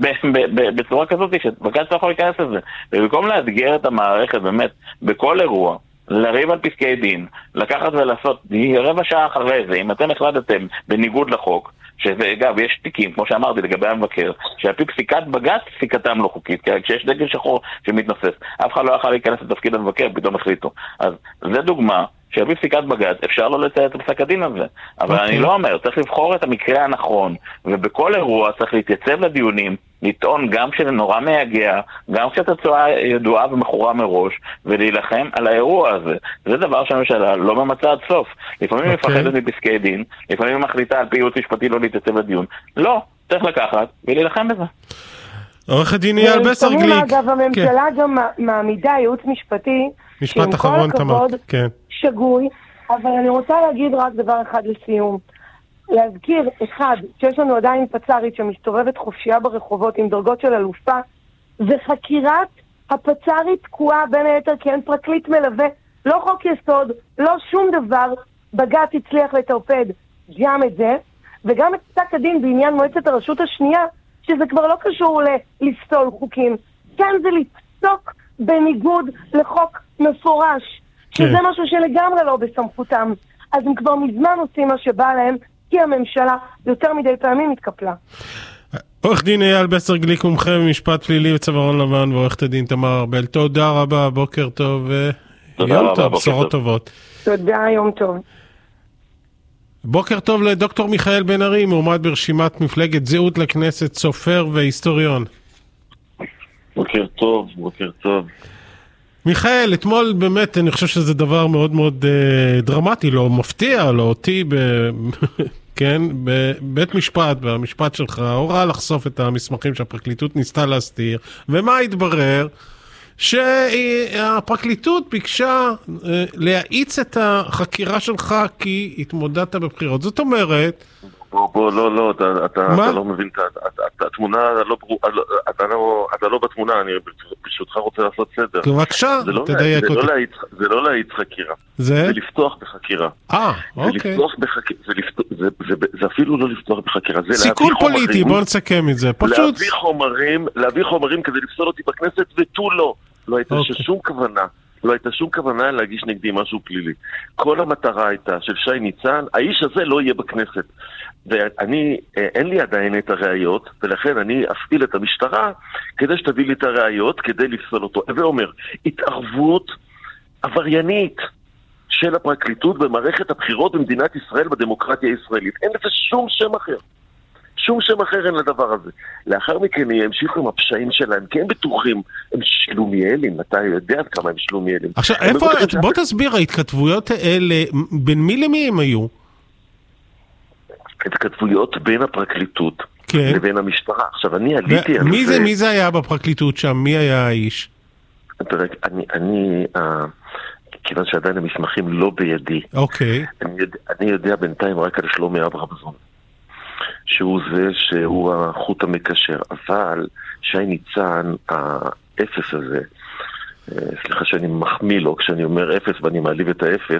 בצורה כזאת שבג"ץ לא יכול להיכנס לזה. ובמקום לאתגר את המערכת באמת בכל אירוע, לריב על פסקי דין, לקחת ולעשות רבע שעה אחרי זה, אם אתם החלטתם בניגוד לחוק, שזה אגב, יש תיקים, כמו שאמרתי לגבי המבקר, שעל פי פסיקת בג"ץ, פסיקתם לא חוקית, כי כשיש דגל שחור שמתנוסס, אף אחד לא יכול להיכנס לתפקיד המבקר, פתאום החליטו. אז זה דוגמה שעל פי פסיקת בג"ץ אפשר לא לציית את פסק הדין הזה. אבל אני לא אומר, צריך לבחור את המקרה הנכון, ובכל אירוע צריך להתייצב לדיונים, לטעון גם כשזה נורא מייגע, גם כשהתוצאה ידועה ומכורה מראש, ולהילחם על האירוע הזה. זה דבר שהממשלה לא ממצא עד סוף. לפעמים היא מפחדת מפסקי דין, לפעמים היא מחליטה על פי ייעוץ משפטי לא להתייצב לדיון. לא, צריך לקחת ולהילחם בזה. עורך הדין אייל בסר גליק. אגב, הממשלה גם מעמידה ייעוץ משפטי, משפט אחרון תמר, כן. שגוי, אבל אני רוצה להגיד רק דבר אחד לסיום. להזכיר, אחד, שיש לנו עדיין פצ"רית שמסתובבת חופשייה ברחובות עם דרגות של אלופה, וחקירת הפצ"רית תקועה בין היתר כי אין פרקליט מלווה, לא חוק יסוד, לא שום דבר, בג"ץ הצליח לטרפד גם את זה, וגם את פסק הדין בעניין מועצת הרשות השנייה, שזה כבר לא קשור לפסול חוקים, כן זה לפסוק בניגוד לחוק מפורש, שזה משהו שלגמרי לא בסמכותם. אז הם כבר מזמן עושים מה שבא להם, כי הממשלה יותר מדי פעמים התקפלה. עורך דין אייל בסר גליק, מומחה במשפט פלילי וצווארון לבן, ועורכת הדין תמר ארבל, תודה רבה, בוקר טוב, יום טוב, בשורות טובות. תודה, יום טוב. בוקר טוב לדוקטור מיכאל בן ארי, מועמד ברשימת מפלגת זהות לכנסת, סופר והיסטוריון. בוקר טוב, בוקר טוב. מיכאל, אתמול באמת אני חושב שזה דבר מאוד מאוד דרמטי, לא מפתיע, לא אותי, כן, בבית משפט, במשפט שלך, הוראה לחשוף את המסמכים שהפרקליטות ניסתה להסתיר, ומה התברר? שהפרקליטות ביקשה להאיץ את החקירה שלך כי התמודדת בבחירות. זאת אומרת... לא, אתה לא מבין, התמונה לא ברורה, אתה לא בתמונה, אני פשוטך רוצה לעשות סדר. בבקשה, תדייק אותי. זה לא להאיץ חקירה, זה לפתוח בחקירה. אוקיי. זה אפילו לא לפתוח בחקירה, זה סיכון פוליטי, בוא נסכם את זה. פשוט... להביא חומרים כדי לפסול אותי בכנסת ותו לא. לא הייתה שום כוונה להגיש נגדי משהו פלילי. כל המטרה הייתה של שי ניצן, האיש הזה לא יהיה בכנסת. אין לי עדיין את הראיות, ולכן אני אפעיל את המשטרה כדי שתביא לי את הראיות, כדי לפסול אותו. ואומר, התערבות עבריינית של הפרקליטות במערכת הבחירות במדינת ישראל, בדמוקרטיה הישראלית. אין לזה שום שם אחר. שום שם אחר אין לדבר הזה. לאחר מכן הם המשיכו עם הפשעים שלהם, כי הם בטוחים, הם שלומיאלים, אתה יודע כמה הם שלומיאלים. עכשיו, איפה, בוא תסביר, ההתכתבויות האלה, בין מי למי הם היו? התכתבויות בין הפרקליטות לבין המשטרה. עכשיו, אני עליתי על זה... מי זה היה בפרקליטות שם? מי היה האיש? כיוון שעדיין המסמכים לא בידי. אוקיי. אני יודע בינתיים רק על שלומי אברמזון. שהוא זה שהוא החוט המקשר. אבל שי ניצן, האפס הזה, סליחה שאני מחמיא לו כשאני אומר אפס ואני מעליב את האפס,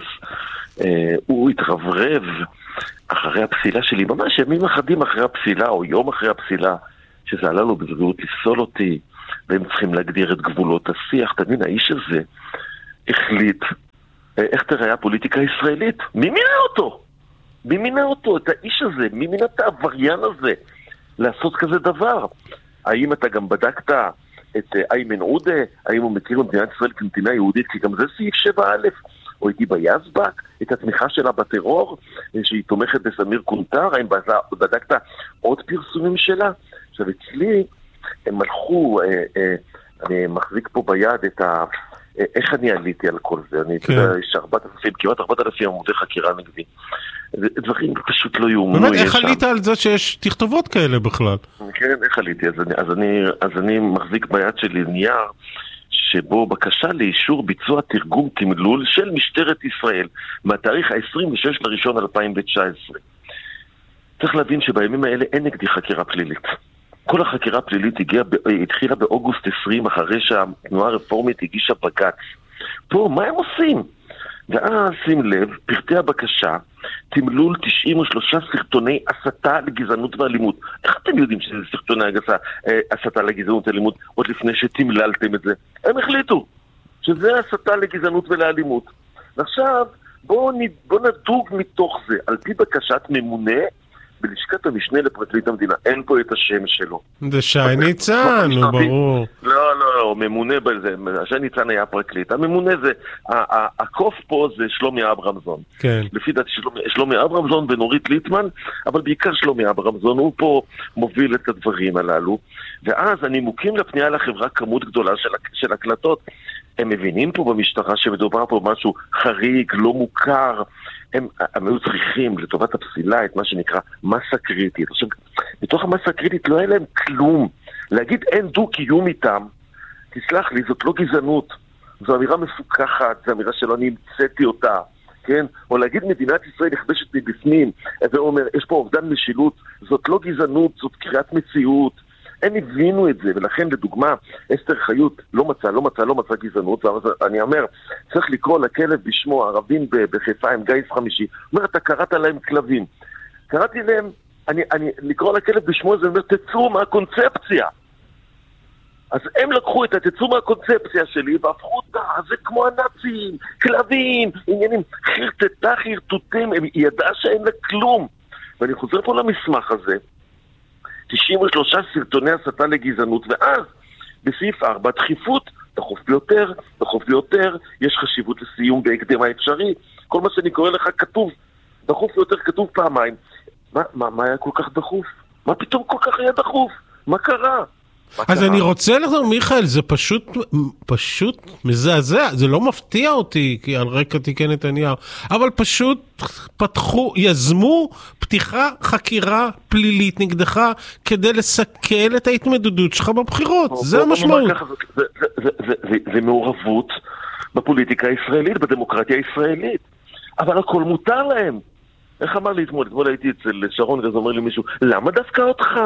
הוא התרברב אחרי הפסילה שלי, ממש ימים אחדים אחרי הפסילה או יום אחרי הפסילה, שזה עלה לו בזריעות לפסול אותי, והם צריכים להגדיר את גבולות השיח. תבין, האיש הזה החליט איך תראה הפוליטיקה הישראלית. מי מינה אותו? מי מינה אותו? את האיש הזה? מי מינה את העבריין הזה לעשות כזה דבר? האם אתה גם בדקת את איימן עודה? האם הוא מכיר במדינת ישראל כמדינה יהודית? כי גם זה סעיף 7א. או את היבה יזבק, את התמיכה שלה בטרור, שהיא תומכת בסמיר קונטר, האם בדקת עוד פרסומים שלה? עכשיו אצלי, הם הלכו, אני מחזיק פה ביד את איך אני עליתי על כל זה? אני יודע, יש כמעט 4,000 עמודי חקירה נגדי. דברים פשוט לא יאומנו. באמת, איך עלית על זה שיש תכתובות כאלה בכלל? כן, איך עליתי? אז אני מחזיק ביד שלי נייר, שבו בקשה לאישור ביצוע תרגום תמלול של משטרת ישראל מהתאריך ה-26/1/2019. צריך להבין שבימים האלה אין נגדי חקירה פלילית. כל החקירה הפלילית התחילה באוגוסט 20 אחרי שהתנועה הרפורמית הגישה בג"ץ. פה, מה הם עושים? ואז שים לב, פרטי הבקשה, תמלול 93 סרטוני הסתה לגזענות ואלימות. איך אתם יודעים שזה סרטוני הסתה לגזענות ואלימות עוד לפני שתמללתם את זה? הם החליטו שזה הסתה לגזענות ולאלימות. ועכשיו בואו נדוג מתוך זה, על פי בקשת ממונה בלשכת המשנה לפרקליט המדינה. אין פה את השם שלו. זה שי ניצן, הוא ברור. לא, ממונה בזה, שי ניצן היה פרקליט. הממונה זה, הקוף פה זה שלומי אברמזון. כן. לפי דעתי שלומי אברמזון ונורית ליטמן, אבל בעיקר שלומי אברמזון, הוא פה מוביל את הדברים הללו. ואז אני מוקים לפנייה לחברה כמות גדולה של הקלטות. הם מבינים פה במשטרה שמדובר פה משהו חריג, לא מוכר. הם היו צריכים לטובת הפסילה את מה שנקרא מסה קריטית. עכשיו, בתוך המסה הקריטית לא היה להם כלום. להגיד אין דו-קיום איתם, תסלח לי, זאת לא גזענות. זו אמירה מפוקחת, זו אמירה שלא אני המצאתי אותה. כן? או להגיד מדינת ישראל נכבשת מבפנים, ואומר, יש פה אובדן משילות, זאת לא גזענות, זאת קריאת מציאות. הם הבינו את זה, ולכן לדוגמה, אסתר חיות לא מצא גזענות, אני אומר, צריך לקרוא לכלב בשמו, הערבים בחיפה הם גיס חמישי, אומר, אתה קראת להם כלבים. קראתי להם, לקרוא לכלב בשמו, זה אומר, תצאו מהקונספציה. אז הם לקחו את התצאו מהקונספציה שלי, והפכו אותה, זה כמו הנאצים, כלבים, עניינים, חרטוטים, היא ידעה שאין לה כלום. ואני חוזר פה למסמך הזה, 93 סרטוני הסתה לגזענות, ואז בסעיף 4, דחיפות, דחוף ביותר, יש חשיבות לסיום בהקדם האפשרי, כל מה שאני קורא לך כתוב, דחוף ביותר כתוב פעמיים. מה היה כל כך דחוף? מה פתאום כל כך היה דחוף? מה קרה? אז אני רוצה לחזור, מיכאל, זה פשוט מזעזע, זה לא מפתיע אותי, כי על רקע תיקי נתניהו, אבל פשוט יזמו פתיחה חקירה פלילית נגדך, כדי לסכל את ההתמודדות שלך בבחירות, זה המשמעות. זה מעורבות בפוליטיקה הישראלית, בדמוקרטיה הישראלית, אבל הכל מותר להם. איך אמר לי אתמול הייתי אצל שרון, ואז אומר לי מישהו, למה דווקא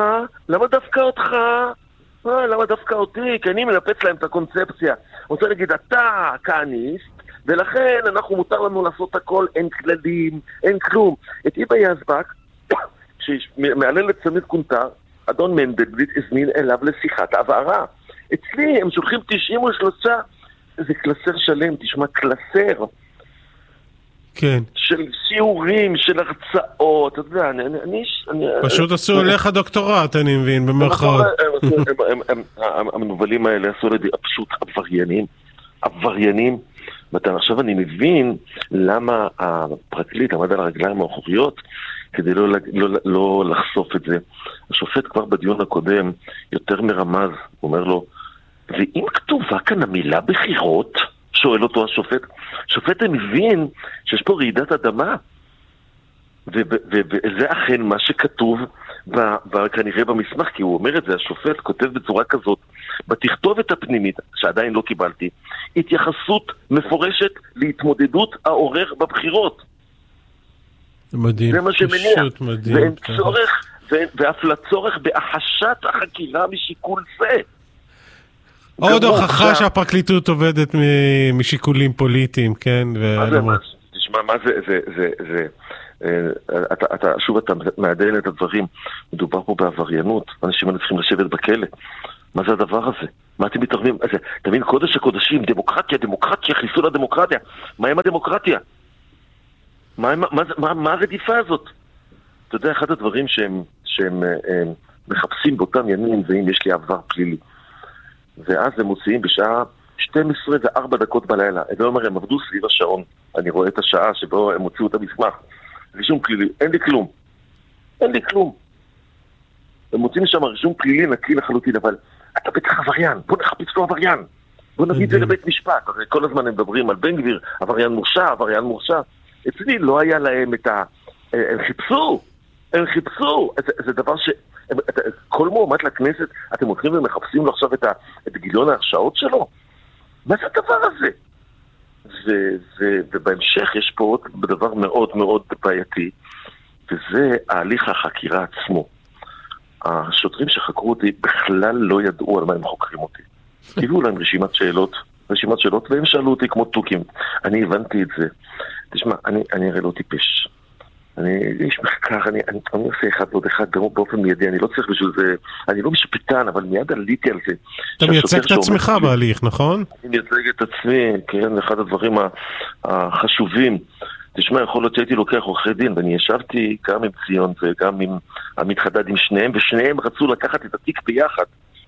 אותך? למה דווקא אותי? כי אני מנפץ להם את הקונספציה. רוצה להגיד, אתה כהניסט, ולכן אנחנו מותר לנו לעשות הכל, אין כללים, אין כלום. את היבה יזבק, שמעלל את סמיר קונטר, אדון מנדלבליט הזמין אליו לשיחת הבהרה. אצלי הם שולחים 93, זה קלסר שלם, תשמע, קלסר. כן. של שיעורים, של הרצאות, אתה יודע, פשוט עשו אליך דוקטורט, אני מבין, במרכאות. המנובלים האלה עשו לידי פשוט עבריינים. עכשיו אני מבין למה הפרקליט עמד על הרגליים האחוריות, כדי לא לחשוף את זה. השופט כבר בדיון הקודם יותר מרמז, הוא אומר לו, ואם כתובה כאן המילה בחירות, שואל אותו השופט, שופט מבין שיש פה רעידת אדמה, וזה אכן מה שכתוב כנראה במסמך, כי הוא אומר את זה, השופט כותב בצורה כזאת, בתכתובת הפנימית, שעדיין לא קיבלתי, התייחסות מפורשת להתמודדות העורר בבחירות. מדהים, זה מה שמניע. מדהים. ואין צורך, ואף לצורך בהחשת החקירה משיקול זה. עוד הוכחה שהפרקליטות עובדת משיקולים פוליטיים, כן? תשמע, מה זה... שוב אתה מעדן את הדברים, מדובר פה בעבריינות, אנשים צריכים לשבת בכלא. מה זה הדבר הזה? מה אתם מתערבים? תבין, קודש הקודשים, דמוקרטיה, חיסול הדמוקרטיה. מה עם הדמוקרטיה? מה הרדיפה הזאת? אתה יודע, אחד הדברים שהם מחפשים באותם ימים זה אם יש לי עבר פלילי. ואז הם מוציאים בשעה 12:04 בלילה. אני אומר, הם עבדו סביב השעון. אני רואה את השעה שבו הם הוציאו את המסמך. רישום פלילי, אין לי כלום. הם מוצאים שם רישום פלילי נקי לחלוטין, אבל אתה בטח עבריין, בוא נחפש לו עבריין. בוא נביא את זה לבית משפט. הרי כל הזמן הם מדברים על בן גביר, עבריין מורשע. אצלי לא היה להם את ה... הם חיפשו. זה דבר ש... כל מועמד לכנסת, אתם הולכים ומחפשים לו עכשיו את גיליון ההרשעות שלו? מה זה הדבר הזה? ובהמשך יש פה עוד דבר מאוד מאוד בעייתי, וזה ההליך החקירה עצמו. השוטרים שחקרו אותי בכלל לא ידעו על מה הם חוקרים אותי. הביאו להם רשימת שאלות, והם שאלו אותי כמו טוקים. אני הבנתי את זה. תשמע, אני הרי לא טיפש. יש מחקר, אני עושה אחד ועוד אחד באופן מיידי, אני לא צריך בשביל זה, אני לא משפטן, אבל מיד עליתי על זה. אתה מייצג את עצמך בהליך, נכון? אני מייצג את עצמי, כן, אחד הדברים החשובים. תשמע, יכול להיות שהייתי לוקח עורכי דין, ואני ישבתי גם עם ציון וגם עם המתחדד עם שניהם, ושניהם רצו לקחת את התיק ביחד.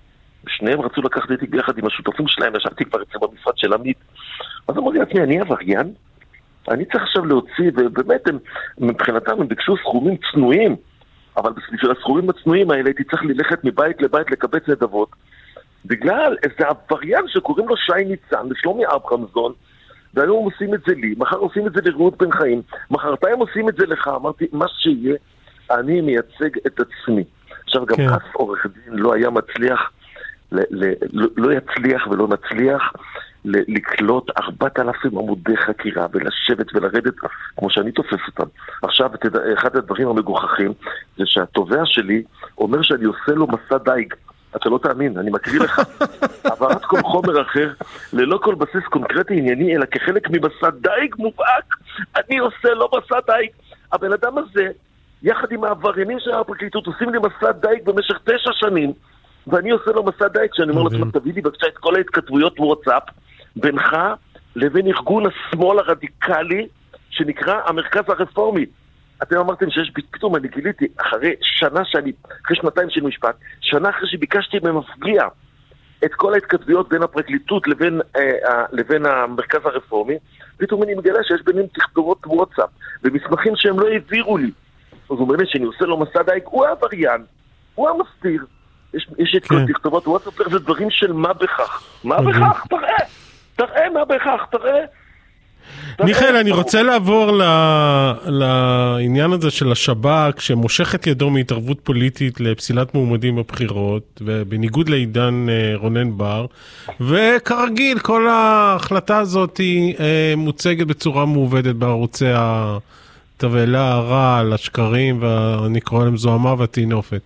עם השותפים שלהם, ישבתי כבר אצלם במשרד של עמית. אז אמרתי לעצמי, אני עבריין? אני צריך עכשיו להוציא, ובאמת מבחינתם הם ביקשו סכומים צנועים, אבל בשביל הסכומים הצנועים האלה הייתי צריך ללכת מבית לבית לקבץ נדבות, בגלל איזה עבריין שקוראים לו שי ניצן, לשלומי אברמזון, והיום עושים את זה לי, מחר עושים את זה לרעות בן חיים, מחרתיים עושים את זה לך, אמרתי, מה שיהיה, אני מייצג את עצמי. עכשיו גם אף עורך דין לא היה מצליח, לא יצליח ולא נצליח, לקלוט 4,000 עמודי חקירה ולשבת ולרדת כמו שאני תופס אותם. עכשיו, אחד הדברים המגוחכים זה שהתובע שלי אומר שאני עושה לו מסע דייג. אתה לא תאמין, אני מקריא לך. העברת כל חומר אחר ללא כל בסיס קונקרטי ענייני, אלא כחלק ממסע דייג מובהק. אני עושה לו מסע דייג. הבן אדם הזה, יחד עם העבריינים של הפרקליטות, עושים לי מסע דייג במשך 9 שנים, ואני עושה לו מסע דייג, כשאני אומר לעצמם, תביא לי בבקשה את כל ההתכתבויות וואטסאפ, בינך לבין ארגון השמאל הרדיקלי שנקרא המרכז הרפורמי. אתם אמרתם שיש פתאום, אני גיליתי, אחרי 2 של משפט, שנה אחרי שביקשתי ממפגיע את כל ההתכתבויות בין הפרקליטות לבין המרכז הרפורמי, פתאום אני מגלה שיש ביניהם תכתובות וואטסאפ ומסמכים שהם לא העבירו לי. אז הוא אומר לי שאני עושה לו מסע דייג, הוא העבריין, הוא המסתיר. יש את כל תכתובות וואטסאפ, זה דברים של מה בכך. מה בכך? תראה מה בכך, תראה. מיכאל, אני רוצה לעבור לעניין הזה של השב"כ, שמושך את ידו מהתערבות פוליטית לפסילת מועמדים בבחירות, ובניגוד לעידן רונן בר, וכרגיל, כל ההחלטה הזאת היא מוצגת בצורה מעובדת בערוצי התבהלה, הרעל, השקרים, ואני קורא להם זוהמה והטינופת.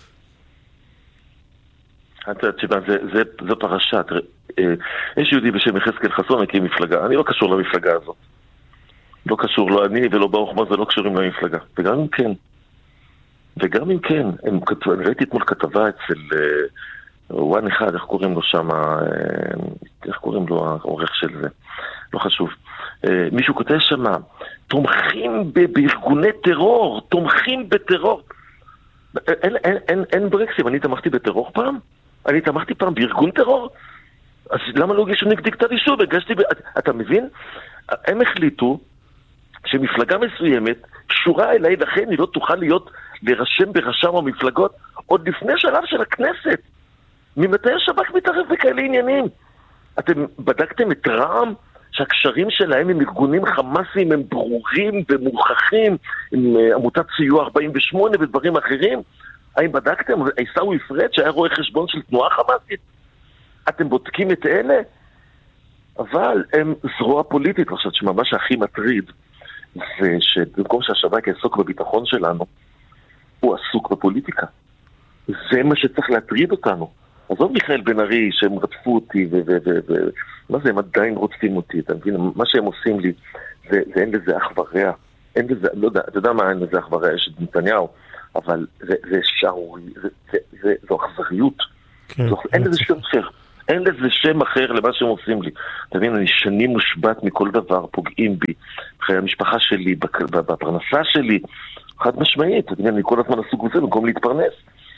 זו פרשה, יש יהודי בשם יחזקאל חסון הקים מפלגה, אני לא קשור למפלגה הזאת, לא קשור, לא אני ולא ברוך מרזל לא קשורים למפלגה, וגם אם כן, אני ראיתי אתמול כתבה אצל וואן אחד, איך קוראים לו שם, איך קוראים לו העורך של זה, לא חשוב, מישהו כותב שם, תומכים בארגוני טרור, תומכים בטרור, אין ברקסים, אני תמכתי בטרור פעם? אני תמכתי פעם בארגון טרור? אז למה לא הגישו נגדי כתב אישום? אתה מבין? הם החליטו שמפלגה מסוימת קשורה אליי, לכן היא לא תוכל להירשם ברשם המפלגות עוד לפני שלב של הכנסת. ממתי השב"כ מתערב בכאלה עניינים? אתם בדקתם את רע"מ שהקשרים שלהם עם ארגונים חמאסיים הם ברורים ומוכחים, עם עמותת סיוע 48 ודברים אחרים? האם בדקתם? עיסאווי פריג' שהיה רואה חשבון של תנועה חמאסית? אתם בודקים את אלה? אבל הם זרוע פוליטית. עכשיו, שממש הכי מטריד זה שבמקום שהשב"כ יעסוק בביטחון שלנו, הוא עסוק בפוליטיקה. זה מה שצריך להטריד אותנו. עזוב מיכאל בן ארי שהם רדפו אותי מה זה, הם עדיין רוצים אותי, אתה מבין? מה שהם עושים לי זה אין לזה אח ורע, אין לזה, לא יודע, אתה יודע מה אין לזה אח ורע, יש את נתניהו, אבל זה שערורי, זו אכזריות, אין לזה שם אחר, אין לזה שם אחר למה שהם עושים לי. אתה מבין, אני שנים מושבת מכל דבר, פוגעים בי, בחיי המשפחה שלי, בפרנסה שלי, חד משמעית, אתה מבין, אני כל הזמן עסוק בזה במקום להתפרנס.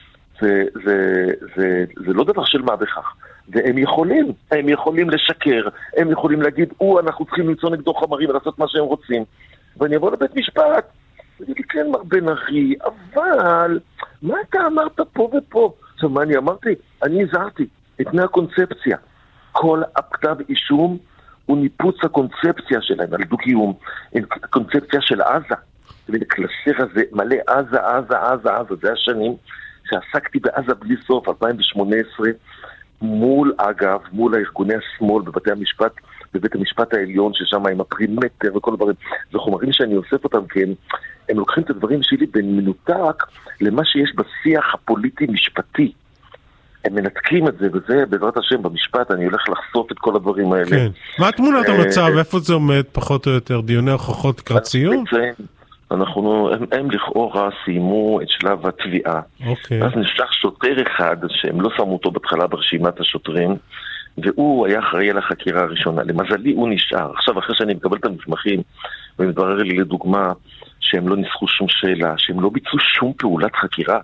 זה לא דבר של מה בכך. והם יכולים לשקר, הם יכולים להגיד, אנחנו צריכים למצוא נגדו חמרים ולעשות מה שהם רוצים. ואני אבוא לבית משפט, ואגיד לי, כן מר בן ארי, אבל מה אתה אמרת פה ופה? עכשיו, מה אני אמרתי? אני הזהרתי את פני הקונספציה. כל הכתב אישום הוא ניפוץ הקונספציה שלהם, על דו-קיום, הקונספציה של עזה. הקלסר הזה מלא עזה, זה השנים שעסקתי בעזה בלי סוף, 2018, מול הארגוני השמאל בבתי המשפט, בבית המשפט העליון, ששם עם הפרימטר וכל הדברים. זה חומרים שאני אוסף אותם, כי הם לוקחים את הדברים שלי במנותק למה שיש בשיח הפוליטי-משפטי. הם מנתקים את זה, וזה בעזרת השם במשפט, אני הולך לחשוף את כל הדברים האלה. כן. מה תמונת המצב? איפה זה עומד פחות או יותר? דיוני הוכחות לקראת סיום? הם לכאורה סיימו את שלב התביעה. אז נשלח שוטר אחד שהם לא שמו אותו בהתחלה ברשימת השוטרים, והוא היה אחראי על החקירה הראשונה. למזלי הוא נשאר. עכשיו, אחרי שאני מקבל את המסמכים, ומתברר לי לדוגמה שהם לא ניסחו שום שאלה, שהם לא ביצעו שום פעולת חקירה.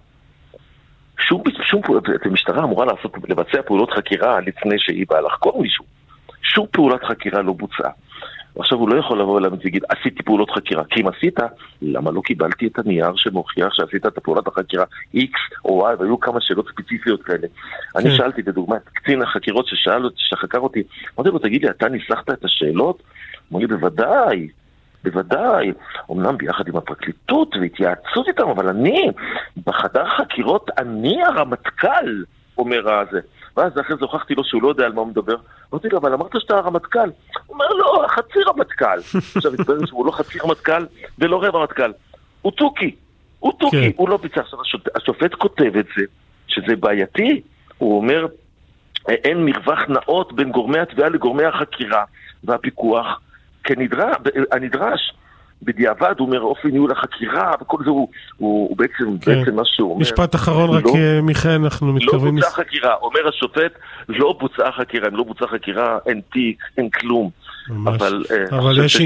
המשטרה אמורה לבצע פעולות חקירה לפני שהיא באה לחקור מישהו. שום פעולת חקירה לא בוצעה. עכשיו הוא לא יכול לבוא אליו ולהגיד, עשיתי פעולות חקירה. כי אם עשית, למה לא קיבלתי את הנייר שמוכיח שעשית את פעולת החקירה X או Y, והיו כמה שאלות ספציפיות כאלה. אני שאלתי בדוגמה את קצין החקירות שחקר אותי, אמרתי לו, תגיד לי, אתה ניסחת את השאלות? אמר לי, בוודאי. אמנם ביחד עם הפרקליטות והתייעצות איתם, אבל אני, בחדר חקירות, אני הרמטכ"ל, אומר הזה. ואז אחרי זה הוכחתי לו שהוא לא יודע על מה הוא מדבר. אמרתי לו, אבל אמרת שאתה הרמטכ"ל. הוא אומר, לא, חצי רמטכ"ל. עכשיו התברר שהוא לא חצי רמטכ"ל ולא רבע רמטכ"ל. הוא טוקי, הוא לא ביצע. השופט כותב את זה, שזה בעייתי. הוא אומר, אין מרווח נאות בין גורמי התביעה לגורמי החקירה והפיקוח, הנדרש. בדיעבד הוא אומר אופן ניהול החקירה וכל זה הוא בעצם משהו. משפט אחרון רק מיכאל, אנחנו מתקרבים. לא בוצעה חקירה, אומר השופט, לא בוצעה חקירה, אם לא בוצעה חקירה אין תיק, אין כלום. אבל יש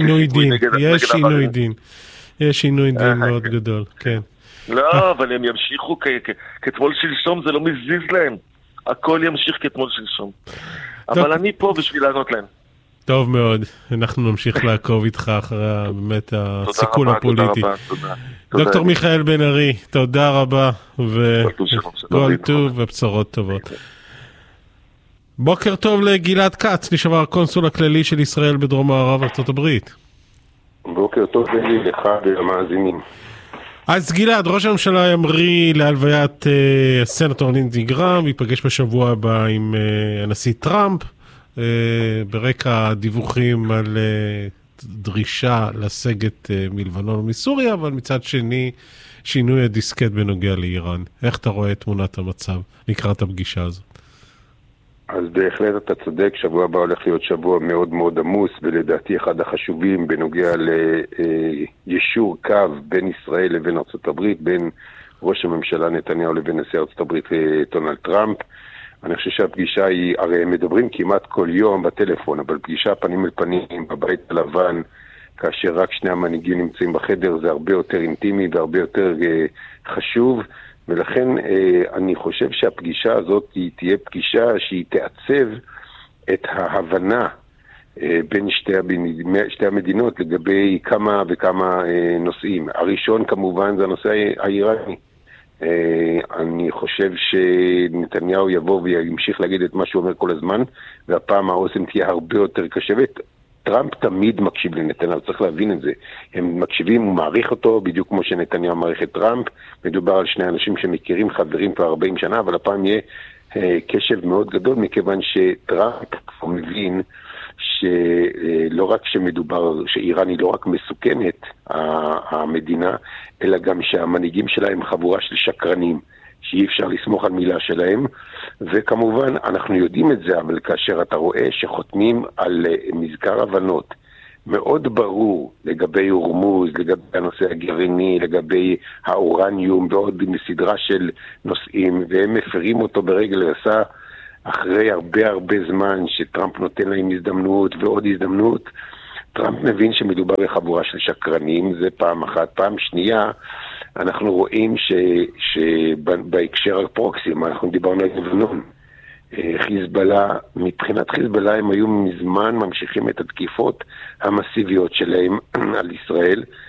יש שינוי דין מאוד גדול, כן. לא, אבל הם ימשיכו כתמול שלשום, זה לא מזיז להם. הכל ימשיך כתמול שלשום. אבל אני פה בשביל לענות להם. טוב מאוד, אנחנו נמשיך לעקוב איתך אחרי באמת הסיכון הפוליטי. דוקטור מיכאל בן ארי, תודה רבה, וכל טוב ובשורות טובות. בוקר טוב לגלעד כץ, לשעבר הקונסול הכללי של ישראל בדרום מערב ארצות הברית. בוקר טוב לך ולמאזינים. אז גלעד, ראש הממשלה ימריא להלוויית הסנטור לינדזי גראם, ייפגש בשבוע הבא עם הנשיא טראמפ, ברקע דיווחים על דרישה לסגת מלבנון ומסוריה, אבל מצד שני שינוי הדיסקט בנוגע לאיראן. איך אתה רואה את תמונת המצב לקראת הפגישה הזו? אז בהחלט אתה צודק, שבוע הבא הולך להיות שבוע מאוד מאוד עמוס, ולדעתי אחד החשובים בנוגע לישור קו בין ישראל לבין ארצות הברית, בין ראש הממשלה נתניהו לבין נשיא ארצות הברית דונלד טראמפ. אני חושב שהפגישה היא, הרי הם מדברים כמעט כל יום בטלפון, אבל פגישה פנים אל פנים בבית הלבן, כאשר רק שני המנהיגים נמצאים בחדר, זה הרבה יותר אינטימי והרבה יותר חשוב, ולכן אני חושב שהפגישה הזאת תהיה פגישה שהיא תעצב את ההבנה בין שתי המדינות לגבי כמה וכמה נושאים. הראשון כמובן זה הנושא האיראני. אני חושב שנתניהו יבוא וימשיך להגיד את מה שהוא אומר כל הזמן, והפעם האוזן תהיה הרבה יותר קשבת. טראמפ תמיד מקשיב לנתניהו, צריך להבין את זה. הם מקשיבים, הוא מעריך אותו, בדיוק כמו שנתניהו מעריך את טראמפ. מדובר על שני אנשים שמכירים חברים כבר 40 שנה, אבל הפעם יהיה קשב מאוד גדול, מכיוון שטראמפ מבין שלא רק שמדובר, שאיראן היא לא רק מסוכנת, המדינה, אלא גם שהמנהיגים שלה הם חבורה של שקרנים, שאי אפשר לסמוך על מילה שלהם, וכמובן אנחנו יודעים את זה, אבל כאשר אתה רואה שחותמים על מזכר הבנות מאוד ברור לגבי הורמוז, לגבי הנושא הגרעיני, לגבי האורניום ועוד מסדרה של נושאים, והם מפרים אותו ברגל גסה אחרי הרבה זמן שטראמפ נותן להם הזדמנות ועוד הזדמנות. טראמפ מבין שמדובר בחבורה של שקרנים, זה פעם אחת. פעם שנייה, אנחנו רואים שבהקשר הפרוקסים, אנחנו דיברנו על לבנון, חיזבאללה, מבחינת חיזבאללה הם היו מזמן ממשיכים את התקיפות המסיביות שלהם על ישראל,